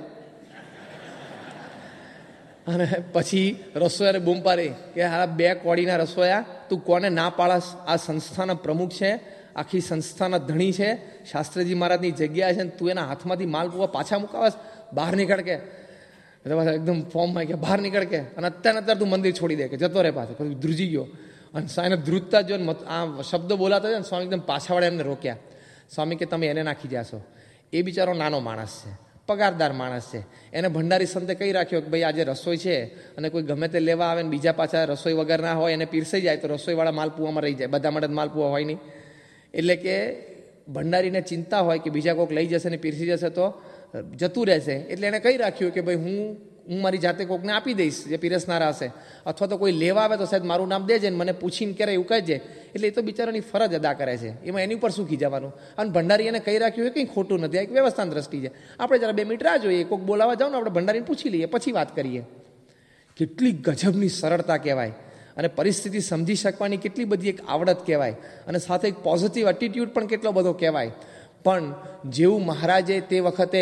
અને પછી રસોયાને બૂમ પાડી કે હા બે કોડીના રસોયા, તું કોને ના પાડસ, આ સંસ્થાના પ્રમુખ છે, આખી સંસ્થાના ધણી છે, શાસ્ત્રીજી મહારાજની જગ્યા છે, તું એના હાથમાંથી માલપુવા પાછા મુકાવસ, બહાર નીકળ કે. એકદમ ફોર્મમાં કે બહાર નીકળ કે, અને અત્યારે તું મંદિર છોડી દે કે જતો રહે પાછો. પછી ધ્રુજી ગયો, અને એને ધ્રુજતા જો આ શબ્દો બોલાતા છે ને, સ્વામી એકદમ પાછાવાળા એમને રોક્યા. સ્વામી કે તમે એને નાખી જાશો, એ બિચારો નાનો માણસ છે, પગારદાર માણસ છે, એને ભંડારી સંતે કહી રાખ્યો કે ભાઈ આજે રસોઈ છે અને કોઈ ગમે તે લેવા આવે ને બીજા પાછા રસોઈ વગર ના હોય એને પીરસાઈ જાય તો રસોઈવાળા માલપુવામાં રહી જાય, બધા માટે માલપુવા હોય નહીં. એટલે કે ભંડારીને ચિંતા હોય કે બીજા કોઈક લઈ જશે ને પીરસી જશે તો જતું રહેશે, એટલે એણે કહી રાખ્યું કે ભાઈ હું મારી જાતે કોકને આપી દઈશ જે પીરસનારા હશે, અથવા તો કોઈ લેવા આવે તો સાહેબ મારું નામ દેજે ને મને પૂછીને કરે એવું કહેજે. એટલે એ તો બિચારાની ફરજ અદા કરે છે, એમાં એની ઉપર શું ખીજાવાનું. અને ભંડારી એને કહી રાખ્યું એ કંઈ ખોટું નથી, આ એક વ્યવસ્થાની દ્રષ્ટિ છે. આપણે જરા 2 મિનિટ રાહ જોઈએ, કોઈક બોલાવા જાવ ને આપણે ભંડારીને પૂછી લઈએ પછી વાત કરીએ. કેટલી ગજબની સરળતા કહેવાય, અને પરિસ્થિતિ સમજી શકવાની કેટલી બધી એક આવડત કહેવાય, અને સાથે એક પોઝિટિવ એટીટ્યૂડ પણ કેટલો બધો કહેવાય. પણ જેવું મહારાજે તે વખતે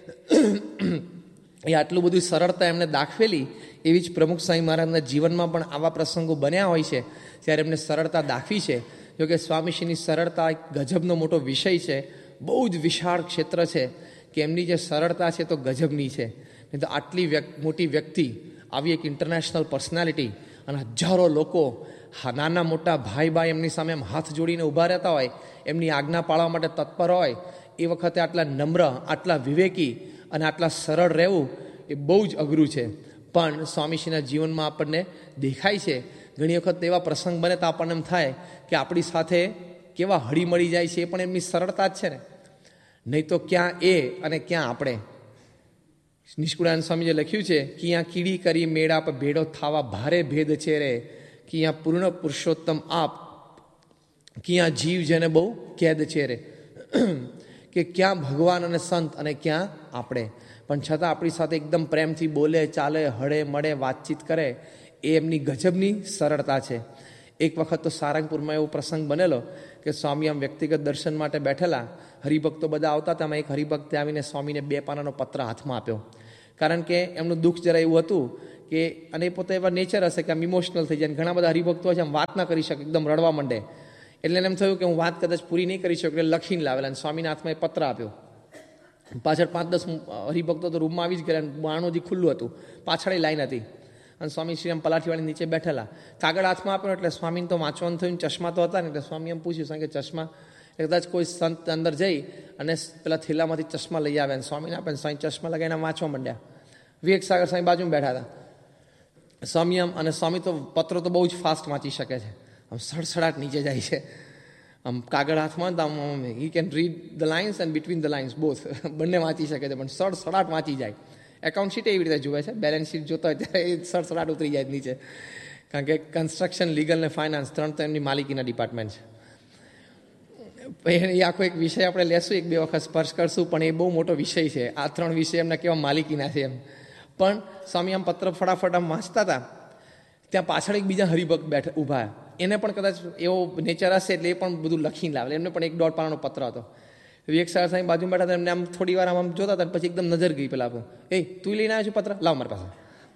એ આટલું બધું સરળતા એમને દાખવેલી, એવી જ પ્રમુખ સ્વામી મહારાજના જીવનમાં પણ આવા પ્રસંગો બન્યા હોય છે ત્યારે એમને સરળતા દાખવી છે. જોકે સ્વામીશ્રીની સરળતા એક ગજબનો મોટો વિષય છે, બહુ જ વિશાળ ક્ષેત્ર છે કે એમની જે સરળતા છે તો ગજબની છે. નહીં તો આટલી મોટી વ્યક્તિ, આવી એક ઇન્ટરનેશનલ પર્સનાલિટી, અને હજારો લોકો નાના મોટા ભાઈ એમની સામે એમ હાથ જોડીને ઊભા રહેતા હોય, એમની આજ્ઞા પાળવા માટે તત્પર હોય, એ વખતે આટલા નમ્ર, આટલા વિવેકી અને આટલા સરળ રહેવું એ બહુ જ અઘરું છે. પણ સ્વામીશ્રીના જીવનમાં આપણને દેખાય છે. ઘણી વખત એવા પ્રસંગ બને તો આપણને એમ થાય કે આપણી સાથે કેવા હળી મળી જાય છે, એ પણ એમની સરળતા જ છે ને. નહીં તો ક્યાં એ અને ક્યાં આપણે. નિષ્કુળાનંદ સ્વામીએ લખ્યું છે કે અહીંયા કીડી કરી મેળાપ ભેડો થાવા ભારે ભેદ છે રે, કે અહીંયા પૂર્ણ પુરુષોત્તમ આપ, કે અહીંયા જીવ જેને બહુ કેદ છે રે. કે ક્યાં ભગવાન અને સંત અને ક્યાં આપણે. પણ છતાં આપણી સાથે એકદમ પ્રેમથી બોલે, ચાલે, હળે મળે, વાતચીત કરે, એ એમની ગજબની સરળતા છે. એક વખત તો સારંગપુરમાં એવો પ્રસંગ બનેલો કે સ્વામી આમ વ્યક્તિગત દર્શન માટે બેઠેલા, હરિભક્તો બધા આવતા હતા. એક હરિભક્તે આવીને સ્વામીને 2 પાનાનો પત્ર હાથમાં આપ્યો. કારણ કે એમનું દુઃખ જરા એવું હતું કે, અને એ પોતે એવા નેચર હશે કે આમ ઇમોશનલ થઈ જાય. ઘણા બધા હરિભક્તો છે આમ વાત ના કરી શકે, એકદમ રડવા માંડે. એટલે એને એમ થયું કે હું વાત કદાચ પૂરી નહીં કરી શકું, એટલે લખીને લાવેલા અને સ્વામીના હાથમાં એ પત્ર આપ્યો. પાછળ 5-10 હરિભક્તો તો રૂમમાં આવી જ ગયા, બારણું હજી ખુલ્લું હતું, પાછળ લાઈન હતી. અને સ્વામી શ્રી આમ પલાઠીવાળી નીચે બેઠેલા, કાગળ હાથમાં આપ્યો. એટલે સ્વામીને તો વાંચવાનું થયું, ચશ્મા તો હતા ને, એટલે સ્વામી એમ પૂછ્યું કે ચશ્મા, કદાચ કોઈ સંત અંદર જઈ અને પેલા થેલામાંથી ચશ્મા લઈ આવે અને સ્વામીને આપે, સ્વામી ચશ્મા લગાવીને વાંચવા માંડ્યા. વિવેક સાગર સ્વામી બાજુમાં બેઠા હતા. સ્વામી આમ, અને સ્વામી તો પત્રો તો બહુ જ ફાસ્ટ વાંચી શકે છે, આમ સડસડાટ નીચે જાય છે. આમ કાગળ હાથમાં આમ he can read the lines and between the lines both, બંને વાંચી શકે છે, પણ સડસડાટ વાંચી જાય. એકાઉન્ટ શીટ એવી રીતે જુએ છે, બેલેન્સ શીટ જોતા હોય ત્યારે એ સડસડાટ ઉતરી જાય નીચે. કારણ કે કન્સ્ટ્રક્શન, લીગલ ને ફાઇનાન્સ 3 તો એમની માલિકીના ડિપાર્ટમેન્ટ છે. એ આખો એક વિષય આપણે લેશું, 1-2 વખત સ્પર્શ કરશું, પણ એ બહુ મોટો વિષય છે. આ 3 વિષય એમના કેવા માલિકીના છે એમ. પણ સ્વામી આમ પત્ર ફટાફટ આમ વાંચતા હતા, ત્યાં પાછળ એક બીજા હરિભક્ત બેઠા ઊભા. એને પણ કદાચ એવો નેચર હશે એટલે એ પણ બધું લખીને લાવે. એમને પણ 1-1.5 પાનાનો પત્ર હતો. વિવેક સાગર સાહેબ બાજુ બેઠા હતા, એમને આમ થોડી વાર આમ જોતા હતા, પછી એકદમ નજર ગઈ પેલા આપણું, તું લઈને આવ્યો છું પત્ર, લાવ મારી પાસે.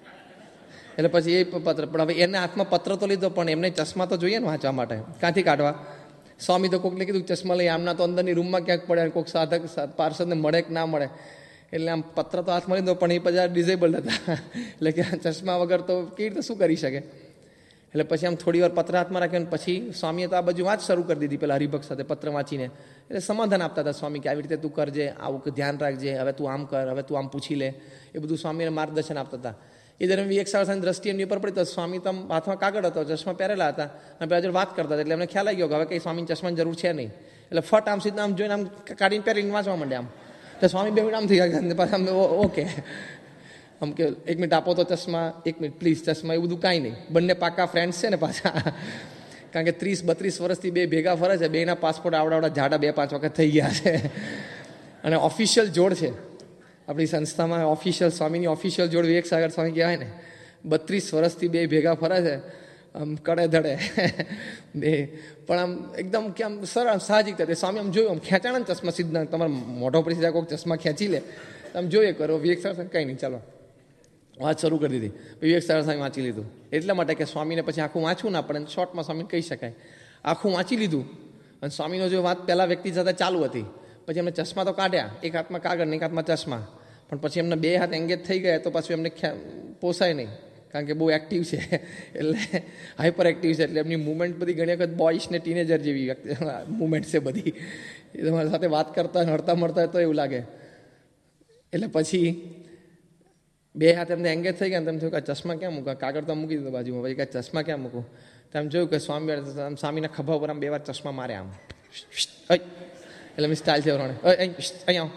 એટલે પછી એ પત્ર, પણ હવે એને હાથમાં પત્ર તો લીધો, પણ એમને ચશ્મા તો જોઈએ ને વાંચવા માટે, ક્યાંથી કાઢવા. સ્વામી તો કોકને કીધું ચશ્મા લઈ, આમના તો અંદરની રૂમમાં ક્યાંક પડે, કોઈક સાધક પાર્ષદને મળે કે ના મળે. એટલે આમ પત્ર તો હાથમાં લીધો, પણ એ પછી ડિઝેબલ્ડ હતા, એટલે કે ચશ્મા વગર તો કેવી રીતે શું કરી શકે. એટલે પછી આમ થોડી વાર પત્ર હાથમાં રાખ્યો, અને પછી સ્વામીએ તો આ બાજુ વાત શરૂ કરી દીધી પેલા હરિભક્ત સાથે પત્ર વાંચીને. એટલે સમાધાન આપતા હતા સ્વામી કે આવી રીતે તું કરજે, આવું ધ્યાન રાખજે, હવે તું આમ કર, હવે તું આમ પૂછી લે, એ બધું સ્વામીને માર્ગદર્શન આપતા હતા. એ દરમિયાન વિવેક સાગર સાહેબની દ્રષ્ટિ એમની ઉપર પડી, તો સ્વામી તો હાથમાં કાગળ હતો, ચશ્મા પહેરેલા હતા, અને પેલા જોડે વાત કરતા હતા. એટલે એમને ખ્યાલ આવી ગયો કે હવે કંઈ સ્વામીને ચશ્માની જરૂર છે નહીં. એટલે ફટ આમ સીધા આમ જોઈને આમ કાઢીને પહેરીને વાંચવા માંડ્યા. આમ તો સ્વામી 2 મિનિટ આમ થઈ ગયા, પાછા આમ ઓકે, આમ કે 1 મિનિટ આપો તો ચશ્મા, 1 મિનિટ પ્લીઝ ચશ્મા, એવું બધું કાંઈ નહીં. બંને પાકા ફ્રેન્ડ્સ છે ને પાછા, કારણ કે 30-32 વર્ષથી 2 ભેગા ફરે છે. 2ના પાસપોર્ટ આવડા જાડા 2-5 વખત થઈ ગયા છે. અને ઓફિશિયલ જોડ છે આપણી સંસ્થામાં, ઓફિશિયલ સ્વામીની ઓફિશિયલ જોડ વિવેક સાગર સ્વામી કહેવાય ને. 32 વર્ષથી 2 ભેગા ફરે છે, આમ કડે ધડે 2, પણ આમ એકદમ કે આમ સરળ સાહજિક રીતે. સ્વામી આમ જોયું, આમ ખેંચાણા ને ચશ્મા સીધા, તમારા મોઢો પર સીધા કોઈક ચશ્મા ખેંચી લે, આમ જોઈએ કરો. વિવેક સાગર કંઈ નહીં, ચાલો વાત શરૂ કરી દીધી. વિવેક સાગર સ્વામી વાંચી લીધું. એટલા માટે કે સ્વામીને પછી આખું વાંચવું ના પડે, શોર્ટમાં સ્વામીને કહી શકાય. આખું વાંચી લીધું, અને સ્વામીનો જો વાત પહેલાં વ્યક્તિ સાથે ચાલુ હતી, પછી એમને ચશ્મા તો કાઢ્યા, એક હાથમાં કાગળ ને એક હાથમાં ચશ્મા, પણ પછી એમને 2 હાથ એંગેજ થઈ ગયા, તો પછી એમને પોસાય નહીં, કારણ કે બહુ એક્ટિવ છે, એટલે હાઈપર એક્ટિવ છે. એટલે એમની મુવમેન્ટ બધી ઘણી વખત બોયસ ને ટીનેજર જેવી મુવમેન્ટ છે બધી. એ તમારી સાથે વાત કરતા હડતા મળતા તો એવું લાગે. એટલે પછી 2 હાથ એમને એંગેજ થઈ ગયા, તેમ થયું કે ચશ્મા ક્યાં મૂકા, કાગળ તો મૂકી દીધો બાજુમાં, પછી કે ચશ્મા ક્યાં મૂકું. તેમ જોયું કે સ્વામીના ખભા ઉપર આમ 2 વાર ચશ્મા માર્યા, આમ એટલે મેં સ્ટાઇલ છે પ્રમાણે અહીંયા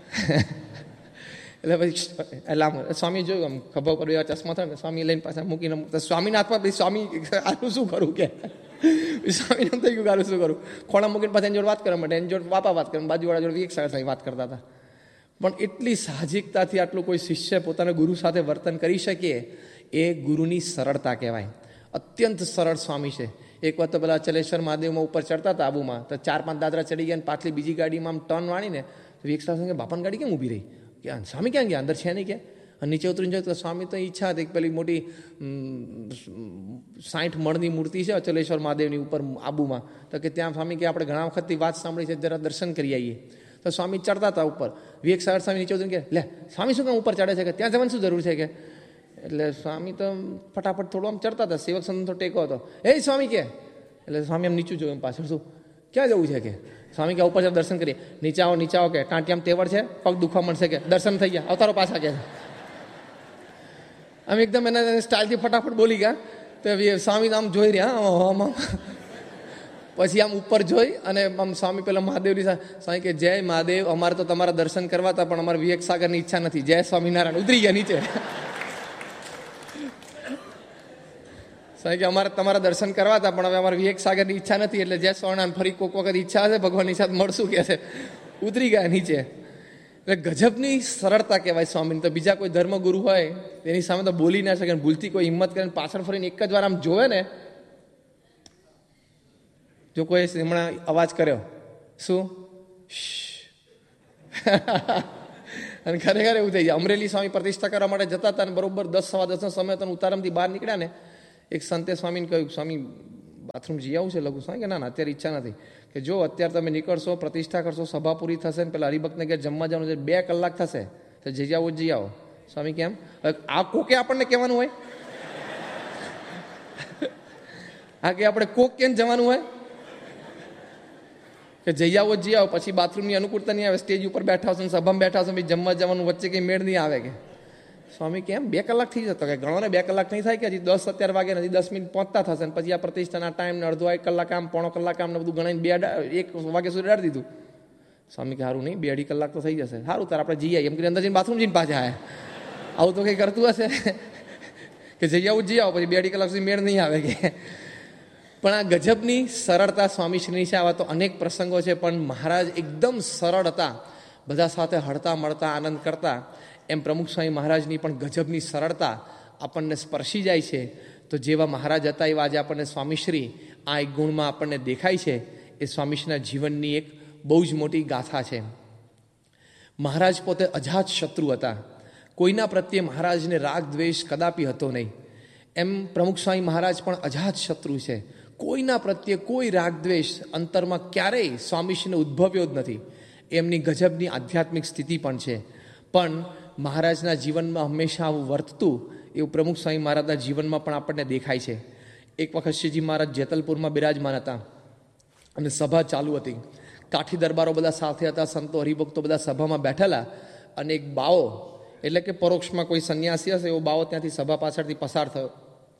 એટલે પછી એટલે આમ સ્વામી જોયું આમ ખભા ઉપર એવા ચશ્મા થાય ને સ્વામી લઈને પાછા મૂકીને સ્વામીના હાથમાં પછી સ્વામી આનું શું કરું કે સ્વામીને થઈ ગયું આનું શું કરું, ખોણા મૂકીને પાછા એની જોડે વાત કરવા માટે એની જોડે બાપા વાત કરે, બાજુવાળા જોડે એક સાથે વાત કરતા હતા. પણ એટલી સાહજિકતાથી આટલું કોઈ શિષ્ય પોતાના ગુરુ સાથે વર્તન કરી શકે એ ગુરુની સરળતા કહેવાય. અત્યંત સરળ સ્વામી છે. એક વખત તો પેલા ચલેશ્વર મહાદેવમાં ઉપર ચડતા હતા આબુમાં, તો 4-5 દાદરા ચડી ગયા, પાછલી બીજી ગાડીમાં આમ ટર્ન વાળીને એક સાથે બાપાની ગાડી કેમ ઊભી રહી, કે સ્વામી ક્યાં ગયા, અંદર છે નહીં કે? અને નીચે ઉતરીને જોયું તો સ્વામી તો ઈચ્છા હતી પેલી મોટી 60 મણની મૂર્તિ છે ચલેશ્વર મહાદેવની ઉપર આબુમાં, તો કે ત્યાં સ્વામી કે આપણે ઘણા વખતથી વાત સાંભળી છે, જરા દર્શન કરી આવીએ. તો સ્વામી ચડતા હતા ઉપર, વિવેક સાગર સ્વામી નીચે ઉતરીને કે લે સ્વામી શું કામ ઉપર ચડે છે, કે ત્યાં જવાની શું જરૂર છે કે? એટલે સ્વામી તો ફટાફટ થોડું આમ ચડતા હતા, સેવક સંતો ટેકો હતો. એ સ્વામી કે, એટલે સ્વામી આમ નીચું જોયું પાછળ, શું ક્યાં જવું છે કે? સ્વામી કે ઉપર દર્શન કરીએ. નીચે આવો કે ટાંટિયામ તેવડ છે, પગ દુખવા મળશે કે? દર્શન થઈ ગયા, અવતારો પાછા કે. આમ એકદમ એના સ્ટાઇલથી ફટાફટ બોલી ગયા. તો સ્વામી આમ જોઈ રહ્યા, પછી આમ ઉપર જોઈ અને આમ સ્વામી પેલા મહાદેવની સ્વામી કે જય મહાદેવ, અમારે તો તમારા દર્શન કરવા હતા પણ અમારે વિવેક સાગરની ઈચ્છા નથી, જય સ્વામિનારાયણ. ઉતરી ગયા નીચે. સ્વામી કે અમારે તમારા દર્શન કરવા હતા પણ હવે અમારે વિવેક સાગરની ઈચ્છા નથી, એટલે જય સ્વામિનારાયણ, ફરી કોઈક વખત ઈચ્છા હશે ભગવાનની સાથે મળશું કે છે. ઉતરી ગયા નીચે. એટલે ગજબની સરળતા કહેવાય સ્વામીની. તો બીજા કોઈ ધર્મગુરુ હોય તેની સામે તો બોલી ના શકે, ભૂલથી કોઈ હિંમત કરીને પાછળ ફરીને એક જ વાર આમ જોવે ને, જો કોઈ હમણાં અવાજ કર્યો શું અને ખરેખર એવું થઈ જાય. અમરેલી સ્વામી પ્રતિષ્ઠા કરવા માટે જતા હતા અને બરોબર 10-10:15 સમય તો ઉતારમથી બહાર નીકળ્યા ને, એક સંતે સ્વામીને કહ્યું સ્વામી બાથરૂમ જઈ આવું છે લઘુ. સ્વામી કે ના અત્યારે ઈચ્છા નથી, કે જો અત્યારે તમે નીકળશો, પ્રતિષ્ઠા કરશો, સભા પૂરી થશે ને પેલા હરિભક્તને ઘેર જમવા જવાનું છે, 2 કલાક થશે, તો જઈ આવો. સ્વામી કેમ? આ કોકે આપણને કહેવાનું હોય? આ કે આપણે કોક કેમ જવાનું હોય કે જઈ આવો પછી બાથરૂમની અનુકૂળતા નહીં આવે, સ્ટેજ ઉપર બેઠા હશો, સભામાં બેઠા હશો, જમવા જવાનું વચ્ચે કંઈ મેળ નહીં આવે કે? સ્વામી કેમ 2 કલાક થઈ જતો? કે ગણો ને 2 કલાક નહીં થાય કે હજી 10 અત્યારે વાગે નથી, 10 મિનિટ પહોંચતા થશે ને પછી આ પ્રતિષ્ઠાના ટાઈમ ને અડધો 1 કલાક આમ, પોણો કલાક આમ ને બધું ગણાઈને 1 વાગે સુધી અડાડી દીધું. સ્વામી કે સારું નહીં, 2-2.5 કલાક તો થઈ જશે. સારું તાર આપણે જઈએ એમ કરીને અંદર જઈને બાથરૂમ જઈને પાછા આવ્યા. આવું તો કંઈ કરતું હશે કે જઈ આવો પછી 2-2.5 કલાક સુધી મેળ નહીં આવે કે? પણ આ ગજબની સરળતા સ્વામીશ્રીની છે. આવા તો અનેક પ્રસંગો છે, પણ મહારાજ એકદમ સરળ હતા, બધા સાથે હળતા મળતા આનંદ કરતા. એમ પ્રમુખ સ્વામી મહારાજની પણ ગજબની સરળતા આપણને સ્પર્શી જાય છે. તો જેવા મહારાજ હતા એવા આજે આપણને સ્વામીશ્રી આ એક ગુણમાં આપણને દેખાય છે. એ સ્વામીશ્રીના જીવનની એક બહુ જ મોટી ગાથા છે. મહારાજ પોતે અજાત શત્રુ હતા. કોઈના પ્રત્યે મહારાજને રાગ દ્વેષ કદાપી હતો નહીં. એમ પ્રમુખ સ્વામી મહારાજ પણ અજાત શત્રુ છે. કોઈના પ્રત્યે કોઈ રાગ દ્વેષ અંતરમાં ક્યારેય સ્વામીશ્રીને ઉદ્ભવ્યો જ નથી. એમની ગજબની આધ્યાત્મિક સ્થિતિ પણ છે. પણ મહારાજના જીવનમાં હંમેશા આવું વર્તતું એવું પ્રમુખ સ્વામી મહારાજના જીવનમાં પણ આપણને દેખાય છે. એક વખત શ્રીજી મહારાજ જેતલપુરમાં બિરાજમાન હતા અને સભા ચાલુ હતી. કાઠી દરબારો બધા સાથે હતા, સંતો હરિભક્તો બધા સભામાં બેઠેલા. અને એક બાવો, એટલે કે પરોક્ષમાં કોઈ સંન્યાસી હશે એવો બાવો ત્યાંથી સભા પાછળથી પસાર થયો.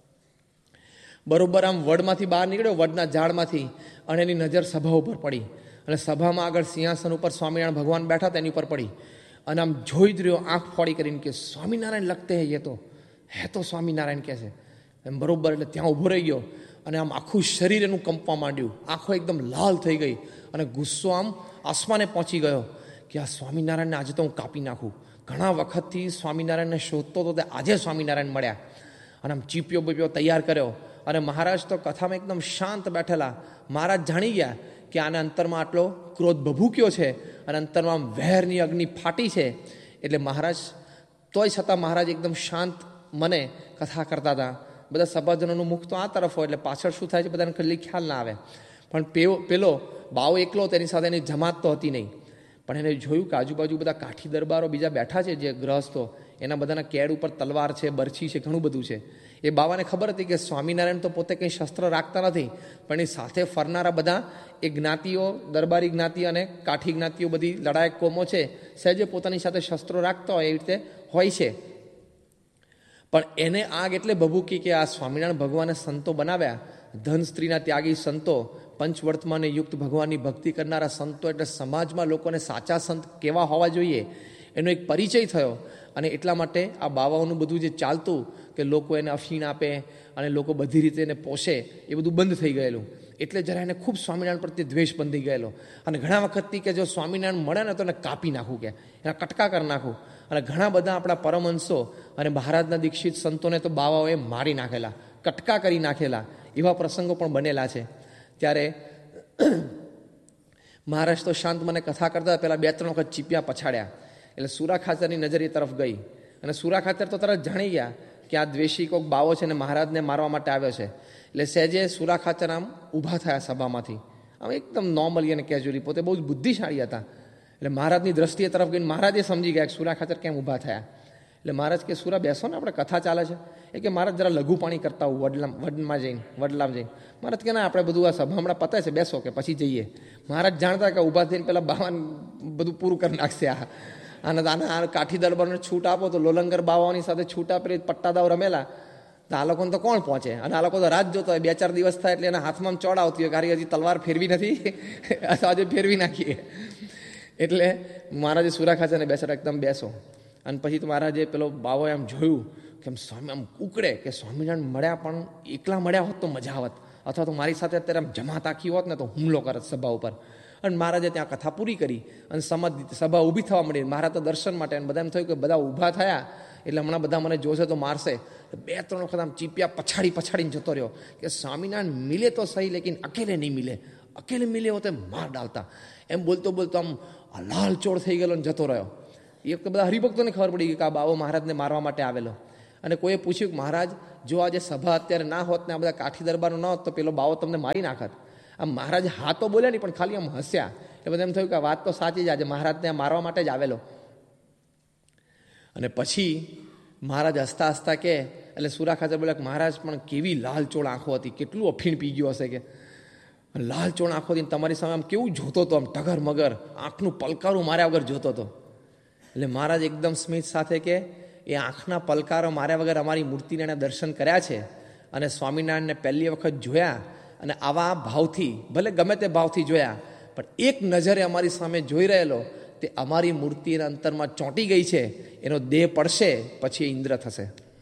બરોબર આમ વડમાંથી બહાર નીકળ્યો, વડના ઝાડમાંથી, અને એની નજર સભા ઉપર પડી. અને સભામાં આગળ સિંહાસન ઉપર સ્વામિનારાયણ ભગવાન બેઠા તેની ઉપર પડી. અને આમ જોઈ જ રહ્યો, આંખ ફોડી કરીને કે સ્વામિનારાયણ લગતે હે તો સ્વામિનારાયણ કહે છે એમ. બરોબર એટલે ત્યાં ઊભો રહી ગયો અને આમ આખું શરીર એનું કંપવા માંડ્યું, આંખો એકદમ લાલ થઈ ગઈ અને ગુસ્સો આમ આસમાને પહોંચી ગયો કે આ સ્વામિનારાયણને આજે તો હું કાપી નાખું. ઘણા વખતથી સ્વામિનારાયણને શોધતો હતો, તે આજે સ્વામિનારાયણ મળ્યા. અને આમ ચીપિયો બીપિયો તૈયાર કર્યો. અને મહારાજ તો કથામાં એકદમ શાંત બેઠેલા. મહારાજ જાણી ગયા કે આને અંતરમાં આટલો ક્રોધ ભભૂક્યો છે અને અંતરમાં આમ વહેરની અગ્નિ ફાટી છે. એટલે મહારાજ તોય છતાં મહારાજ એકદમ શાંત મને કથા કરતા હતા. બધા સભાજનોનું મુખ તો આ તરફ હોય એટલે પાછળ શું થાય છે બધાને કદી ખ્યાલ ના આવે. પણ પેલો બાવો એકલો, તેની સાથે એની જમાત તો હતી નહીં. પણ એને જોયું કે આજુબાજુ બધા કાઠી દરબારો બીજા બેઠા છે, જે ગ્રહસ્થો, એના બધાના કેડ ઉપર તલવાર છે, બરછી છે, ઘણું બધું છે. એ બાવાને ખબર હતી કે સ્વામિનારાયણ તો પોતે કંઈ શસ્ત્ર રાખતા નથી, પણ એ સાથે ફરનારા બધા એ જ્ઞાતિઓ, દરબારી જ્ઞાતિ અને કાઠી જ્ઞાતિઓ, બધી લડાયક કોમો છે, સહેજે પોતાની સાથે શસ્ત્રો રાખતા હોય એવી રીતે હોય છે. પણ એને આગ એટલે ભભૂકી કે આ સ્વામિનારાયણ ભગવાને સંતો બનાવ્યા, ધન સ્ત્રીના ત્યાગી સંતો, પંચવર્તમાને યુક્ત ભગવાનની ભક્તિ કરનારા સંતો એટલે સમાજમાં લોકોને સાચા સંત કેવા હોવા જોઈએ એનો એક પરિચય થયો. અને એટલા માટે આ બાવાઓનું બધું જે ચાલતું કે લોકો એને અફીણ આપે અને લોકો બધી રીતે એને પોષે એ બધું બંધ થઈ ગયેલું. એટલે જરા એને ખૂબ સ્વામિનારાયણ પ્રત્યે દ્વેષ બંધી ગયેલો. અને ઘણા વખતથી કે જો સ્વામિનારાયણ મળે ને તો એને કાપી નાખું, કે એના કટકા કરી નાખું. અને ઘણા બધા આપણા પરમહંસો અને મહારાજના દીક્ષિત સંતોને તો બાવાઓએ મારી નાખેલા, કટકા કરી નાખેલા, એવા પ્રસંગો પણ બનેલા છે. ત્યારે મહારાજ તો શાંત મને કથા કરતા પહેલાં 2-3 વખત ચીપિયા પછાડ્યા. એટલે સુરા ખાચરની નજર એ તરફ ગઈ અને સુરા ખાચર તો તરત જાણી ગયા કે આ દ્વેષી કોઈક બાવો છે ને મહારાજને મારવા માટે આવ્યો છે. એટલે સહેજે સુરા ખાચર આમ ઊભા થયા સભામાંથી, આમ એકદમ નોર્મલી અને કેઝ્યુઅલી. પોતે બહુ જ બુદ્ધિશાળી હતા. એટલે મહારાજની દ્રષ્ટિએ તરફ ગઈને મહારાજે સમજી ગયા કે સુરા ખાચર કેમ ઊભા થયા. એટલે મહારાજ કે સુરા બેસો ને, આપણે કથા ચાલે છે. એ કે મહારાજ જરા લઘુ પાણી કરતા હું વડલામાં જઈને. મહારાજ કે ના, આપણે બધું આ સભા હમણાં પતે છે, બેસો કે પછી જઈએ. મહારાજ જાણતા કે ઊભા થઈને પેલા બાવાન બધું પૂરું કરી નાખશે. આ કાઠી દરબારને છૂટ આપો તો લોલંગર બાવાઓની સાથે છૂટ આપી પટ્ટાદાવ રમેલા તો આ લોકોને તો કોણ પહોંચે. અને આ લોકો તો રાત જોતો હોય, 2-4 દિવસ થાય એટલે એના હાથમાં ચોડ આવતી હોય, કારણ હજી તલવાર ફેરવી નથી, આજે ફેરવી નાખીએ. એટલે મહારાજે સુરા ખાચરને બેસાડ, એકદમ બેસો. અને પછી તો મહારાજે પેલો બાવાએ આમ જોયું કે આમ સ્વામી આમ ઉકળે કે સ્વામિનારાયણ મળ્યા પણ એકલા મળ્યા હોત તો મજા આવત, અથવા તો મારી સાથે અત્યારે આમ જમા તાકી હોત ને તો હુમલો કરત સભા ઉપર. અને મહારાજે ત્યાં કથા પૂરી કરી અને સભા ઊભી થવા માંડી. મહારાજ તો દર્શન માટે, અને બધા એમ થયું કે બધા ઊભા થયા એટલે હમણાં બધા મને જોશે તો મારશે. 2-3 વખત આમ ચીપિયા પછાડીને જતો રહ્યો કે સ્વામિનારાયણ મિલે તો સહી, લેકિન અકેલે નહીં મિલે, અકેલે મિલે હોતે માર ડાલતા. એમ બોલતો આમ લાલ ચોળ થઈ ગયેલો અને જતો રહ્યો. એ વખતે બધા હરિભક્તોને ખબર પડી ગઈ કે આ બાવો મહારાજને મારવા માટે આવેલો. અને કોઈએ પૂછ્યું કે મહારાજ, જો આજે સભા અત્યારે ના હોત ને આ બધા કાઠી દરબારનો ન હોત તો પેલો બાવો તમને મારી નાખત. આમ મહારાજ હા તો બોલ્યા નહીં, પણ ખાલી આમ હસ્યા. એટલે બધા એમ થયું કે આ વાત તો સાચી જ, આજે મહારાજને મારવા માટે જ આવેલો. અને પછી મહારાજ હસતા હસતા કે, એટલે સુરા ખાચર બોલ્યા કે મહારાજ પણ કેવી લાલચોળ આંખો હતી, કેટલું અફીણ પી ગયો હશે કે લાલચોળ આંખો હતી, તમારી સામે આમ કેવું જોતો હતો, આમ ટગર મગર આંખનું પલકારું માર્યા વગર જોતો હતો. એટલે મહારાજ એકદમ સ્મિત સાથે કે એ આંખના પલકારો માર્યા વગર અમારી મૂર્તિને એણે દર્શન કર્યા છે અને સ્વામિનારાયણને પહેલી વખત જોયા અને આવા ભાવથી, ભલે ગમે તે ભાવથી જોયા, પણ એક નજરે અમારી સામે જોઈ રહેલો તે અમારી મૂર્તિના અંતરમાં ચોંટી ગઈ છે. એનો દેહ પડશે પછી એ ઇન્દ્ર થશે,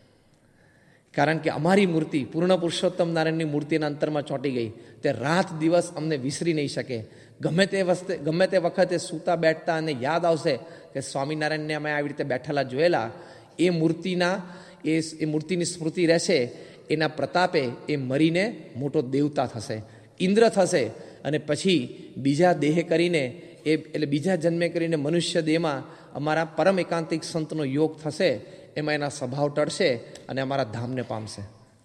કારણ કે અમારી મૂર્તિ પૂર્ણ પુરુષોત્તમ નારાયણની મૂર્તિના અંતરમાં ચોંટી ગઈ. તે રાત દિવસ અમને વિસરી નહીં શકે. ગમે તે વખતે સૂતા બેઠતા અને યાદ આવશે કે સ્વામિનારાયણને અમે આવી રીતે બેઠેલા જોયેલા. એ મૂર્તિની સ્મૃતિ રહેશે. એના પ્રતાપે એ મરીને મોટો દેવતા થશે, ઇન્દ્ર થશે. અને પછી બીજા દેહ કરીને એટલે બીજા જન્મે કરીને મનુષ્ય દેહમાં અમારા પરમ એકાંતિક સંતનો યોગ થશે. એમાં એના સ્વભાવ ટળશે અને અમારા ધામને પામશે.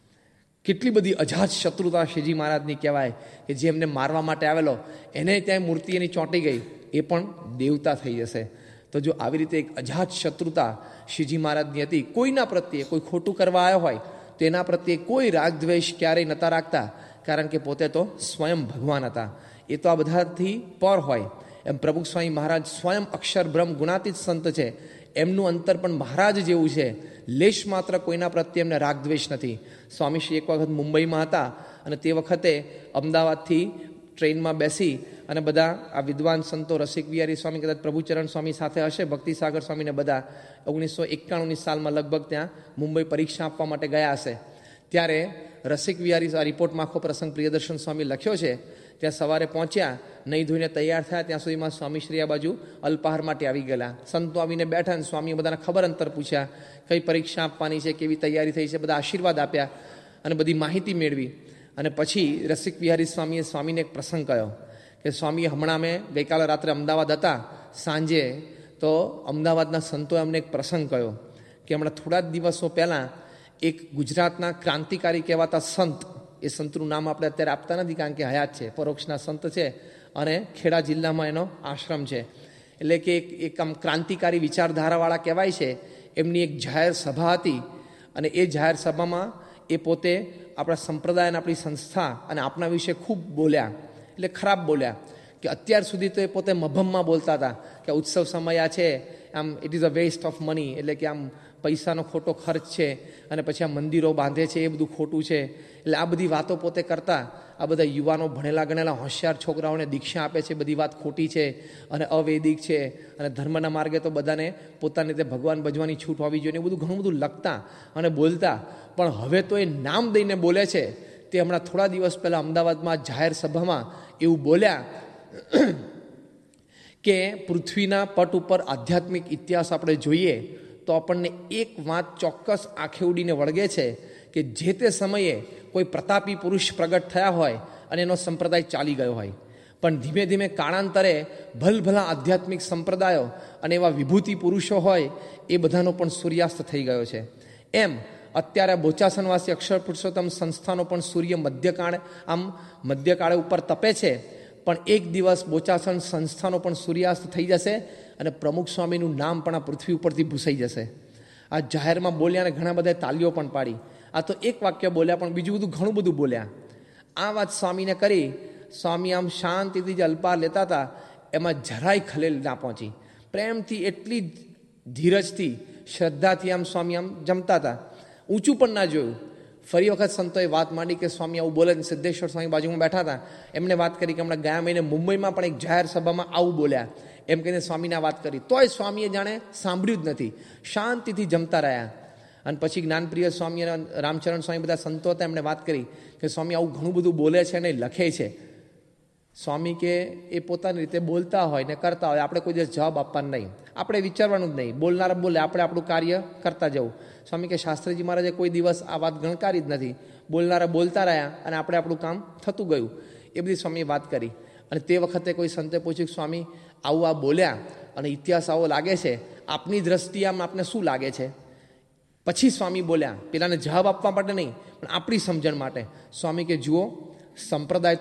કેટલી બધી અજાત શત્રુતા શ્રીજી મહારાજની કહેવાય કે જે એમને મારવા માટે આવેલો એને ત્યાં મૂર્તિ એની ચોંટી ગઈ, એ પણ દેવતા થઈ જશે. તો જો આવી રીતે એક અજાત શત્રુતા શ્રીજી મહારાજની હતી, કોઈના પ્રત્યે કોઈ ખોટું કરવા આવ્યો હોય તો એના પ્રત્યે કોઈ રાગદ્વેષ ક્યારેય નહોતા રાખતા, કારણ કે પોતે તો સ્વયં ભગવાન હતા. એ તો આ બધાથી પર હોય. એમ પ્રભુ સ્વામી મહારાજ સ્વયં અક્ષર બ્રહ્મ ગુણાતીત સંત છે. એમનું અંતર પણ મહારાજ જેવું છે. લેશ માત્ર કોઈના પ્રત્યે એમને રાગદ્વેષ નથી. સ્વામીશ્રી એક વખત મુંબઈમાં હતા અને તે વખતે અમદાવાદથી ટ્રેનમાં બેસી અને બધા આ વિદ્વાન સંતો, રસિક વિહારી સ્વામી, કદાચ પ્રભુચરણ સ્વામી સાથે હશે, ભક્તિસાગર સ્વામીને બધા 1991ની સાલમાં લગભગ ત્યાં મુંબઈ પરીક્ષા આપવા માટે ગયા હશે. ત્યારે રસિક વિહારી, આ રિપોર્ટમાં આખો પ્રસંગ પ્રિયદર્શન સ્વામી લખ્યો છે. ત્યાં સવારે પહોંચ્યા, નહીં ધોઈને તૈયાર થયા, ત્યાં સુધીમાં સ્વામીશ્રી આ બાજુ અલ્પાહાર માટે આવી ગયેલા. સંતો આવીને બેઠા અને સ્વામીએ બધાને ખબર અંતર પૂછ્યા, કઈ પરીક્ષા આપવાની છે, કેવી તૈયારી થઈ છે, બધા આશીર્વાદ આપ્યા અને બધી માહિતી મેળવી. અને પછી રસિક વિહારી સ્વામીએ સ્વામીને એક પ્રસંગ કહ્યો કે સ્વામી, હમણાં અમે ગઈકાલે રાત્રે અમદાવાદ હતા, સાંજે તો અમદાવાદના સંતોએ અમને એક પ્રસંગ કહ્યો કે હમણાં થોડા જ દિવસો પહેલાં એક ગુજરાતના ક્રાંતિકારી કહેવાતા સંત, એ સંતનું નામ આપણે અત્યારે આપતા નથી કારણ કે હયાત છે, પરોક્ષના સંત છે અને ખેડા જિલ્લામાં એનો આશ્રમ છે. એટલે કે એક આમ ક્રાંતિકારી વિચારધારાવાળા કહેવાય છે. એમની એક જાહેર સભા હતી અને એ જાહેર સભામાં એ પોતે આપણા સંપ્રદાય અને આપણી સંસ્થા અને આપણા વિશે ખૂબ બોલ્યા. એટલે ખરાબ બોલ્યા કે અત્યાર સુધી તો એ પોતે મભમમાં બોલતા હતા કે ઉત્સવ સમય છે, આમ it is a waste of money, એટલે કે આમ પૈસાનો ખોટો ખર્ચ છે અને પછી આ મંદિરો બાંધે છે એ બધું ખોટું છે. એટલે આ બધી વાતો પોતે કરતા આ બધા યુવાનો ભણેલા ગણેલા હોશિયાર છોકરાઓને દીક્ષા આપે છે, બધી વાત ખોટી છે અને અવૈદિક છે અને ધર્મના માર્ગે તો બધાને પોતાની રીતે ભગવાન ભજવાની છૂટ હોવી જોઈએ, એ બધું ઘણું બધું લખતા અને બોલતા. પણ હવે તો એ નામ દઈને બોલે છે. તે હમણાં થોડા દિવસ પહેલાં અમદાવાદમાં જાહેર સભામાં એવું બોલ્યા કે પૃથ્વીના પટ ઉપર આધ્યાત્મિક ઇતિહાસ આપણે જોઈએ તો આપણને એક વાત ચોક્કસ આંખે ઉડીને વળગે છે કે જે તે સમયે કોઈ પ્રતાપી પુરુષ પ્રગટ થયા હોય અને એનો સંપ્રદાય ચાલી ગયો હોય, પણ ધીમે ધીમે કાળાંતરે ભલભલા આધ્યાત્મિક સંપ્રદાયો અને એવા વિભૂતિ પુરુષો હોય એ બધાનો પણ સૂર્યાસ્ત થઈ ગયો છે. એમ અત્યારે બોચાસનવાસી અક્ષર પુરુષોત્તમ સંસ્થાનો પણ સૂર્ય મધ્યકાળે ઉપર તપે છે, પણ એક દિવસ બોચાસન સંસ્થાનો પણ સૂર્યાસ્ત થઈ જશે અને પ્રમુખ સ્વામીનું નામ પણ આ પૃથ્વી ઉપરથી ભૂસાઈ જશે. આ જાહેરમાં બોલ્યા અને ઘણા બધા તાલીઓ પણ પાડી. આ તો એક વાક્ય બોલ્યા, પણ બીજું બધું ઘણું બધું બોલ્યા. આ વાત સ્વામીને કરી. સ્વામી આમ શાંતિથી જે અલ્પાર લેતા હતા એમાં જરાય ખલેલ ના પહોંચી. પ્રેમથી, એટલી ધીરજથી, શ્રદ્ધાથી આમ સ્વામી આમ જમતા હતા. ઊંચું પણ ના જોયું. ફરી વખત સંતોએ વાત માંડી કે સ્વામી આવું બોલે. સિદ્ધેશ્વર સ્વામી બાજુમાં બેઠા હતા, એમણે વાત કરી કે હમણાં ગયા મહિને મુંબઈમાં પણ એક જાહેર સભામાં આવું બોલ્યા એમ કહીને સ્વામીને વાત કરી. તોય સ્વામીએ જાણે સાંભળ્યું જ નથી, શાંતિથી જમતા રહ્યા. અને પછી જ્ઞાનપ્રિય સ્વામી અને રામચરણ સ્વામી બધા સંતો હતા, એમણે વાત કરી કે સ્વામી આવું ઘણું બધું બોલે છે અને લખે છે. સ્વામી કે એ પોતાની રીતે બોલતા હોય ને કરતા હોય, આપણે કોઈ દિવસ જવાબ આપવાનો નહીં, આપણે વિચારવાનું જ નહીં. બોલનારા બોલે, આપણે આપણું કાર્ય કરતા જવું. સ્વામી કે શાસ્ત્રીજી મહારાજે કોઈ દિવસ આ વાત ગણકારી જ નથી. બોલનારા બોલતા રહ્યા અને આપણે આપણું કામ થતું ગયું. એ બધી સ્વામીએ વાત કરી. અને તે વખતે કોઈ સંતે પૂછ્યું કે સ્વામી આવું આ બોલ્યા અને ઇતિહાસ આવો લાગે છે, આપની દ્રષ્ટિએ આમ આપને શું લાગે છે? પછી સ્વામી બોલ્યા, પેલાને જવાબ આપવા માટે નહીં પણ આપણી સમજણ માટે. સ્વામી કે જુઓ, સંપ્રદાય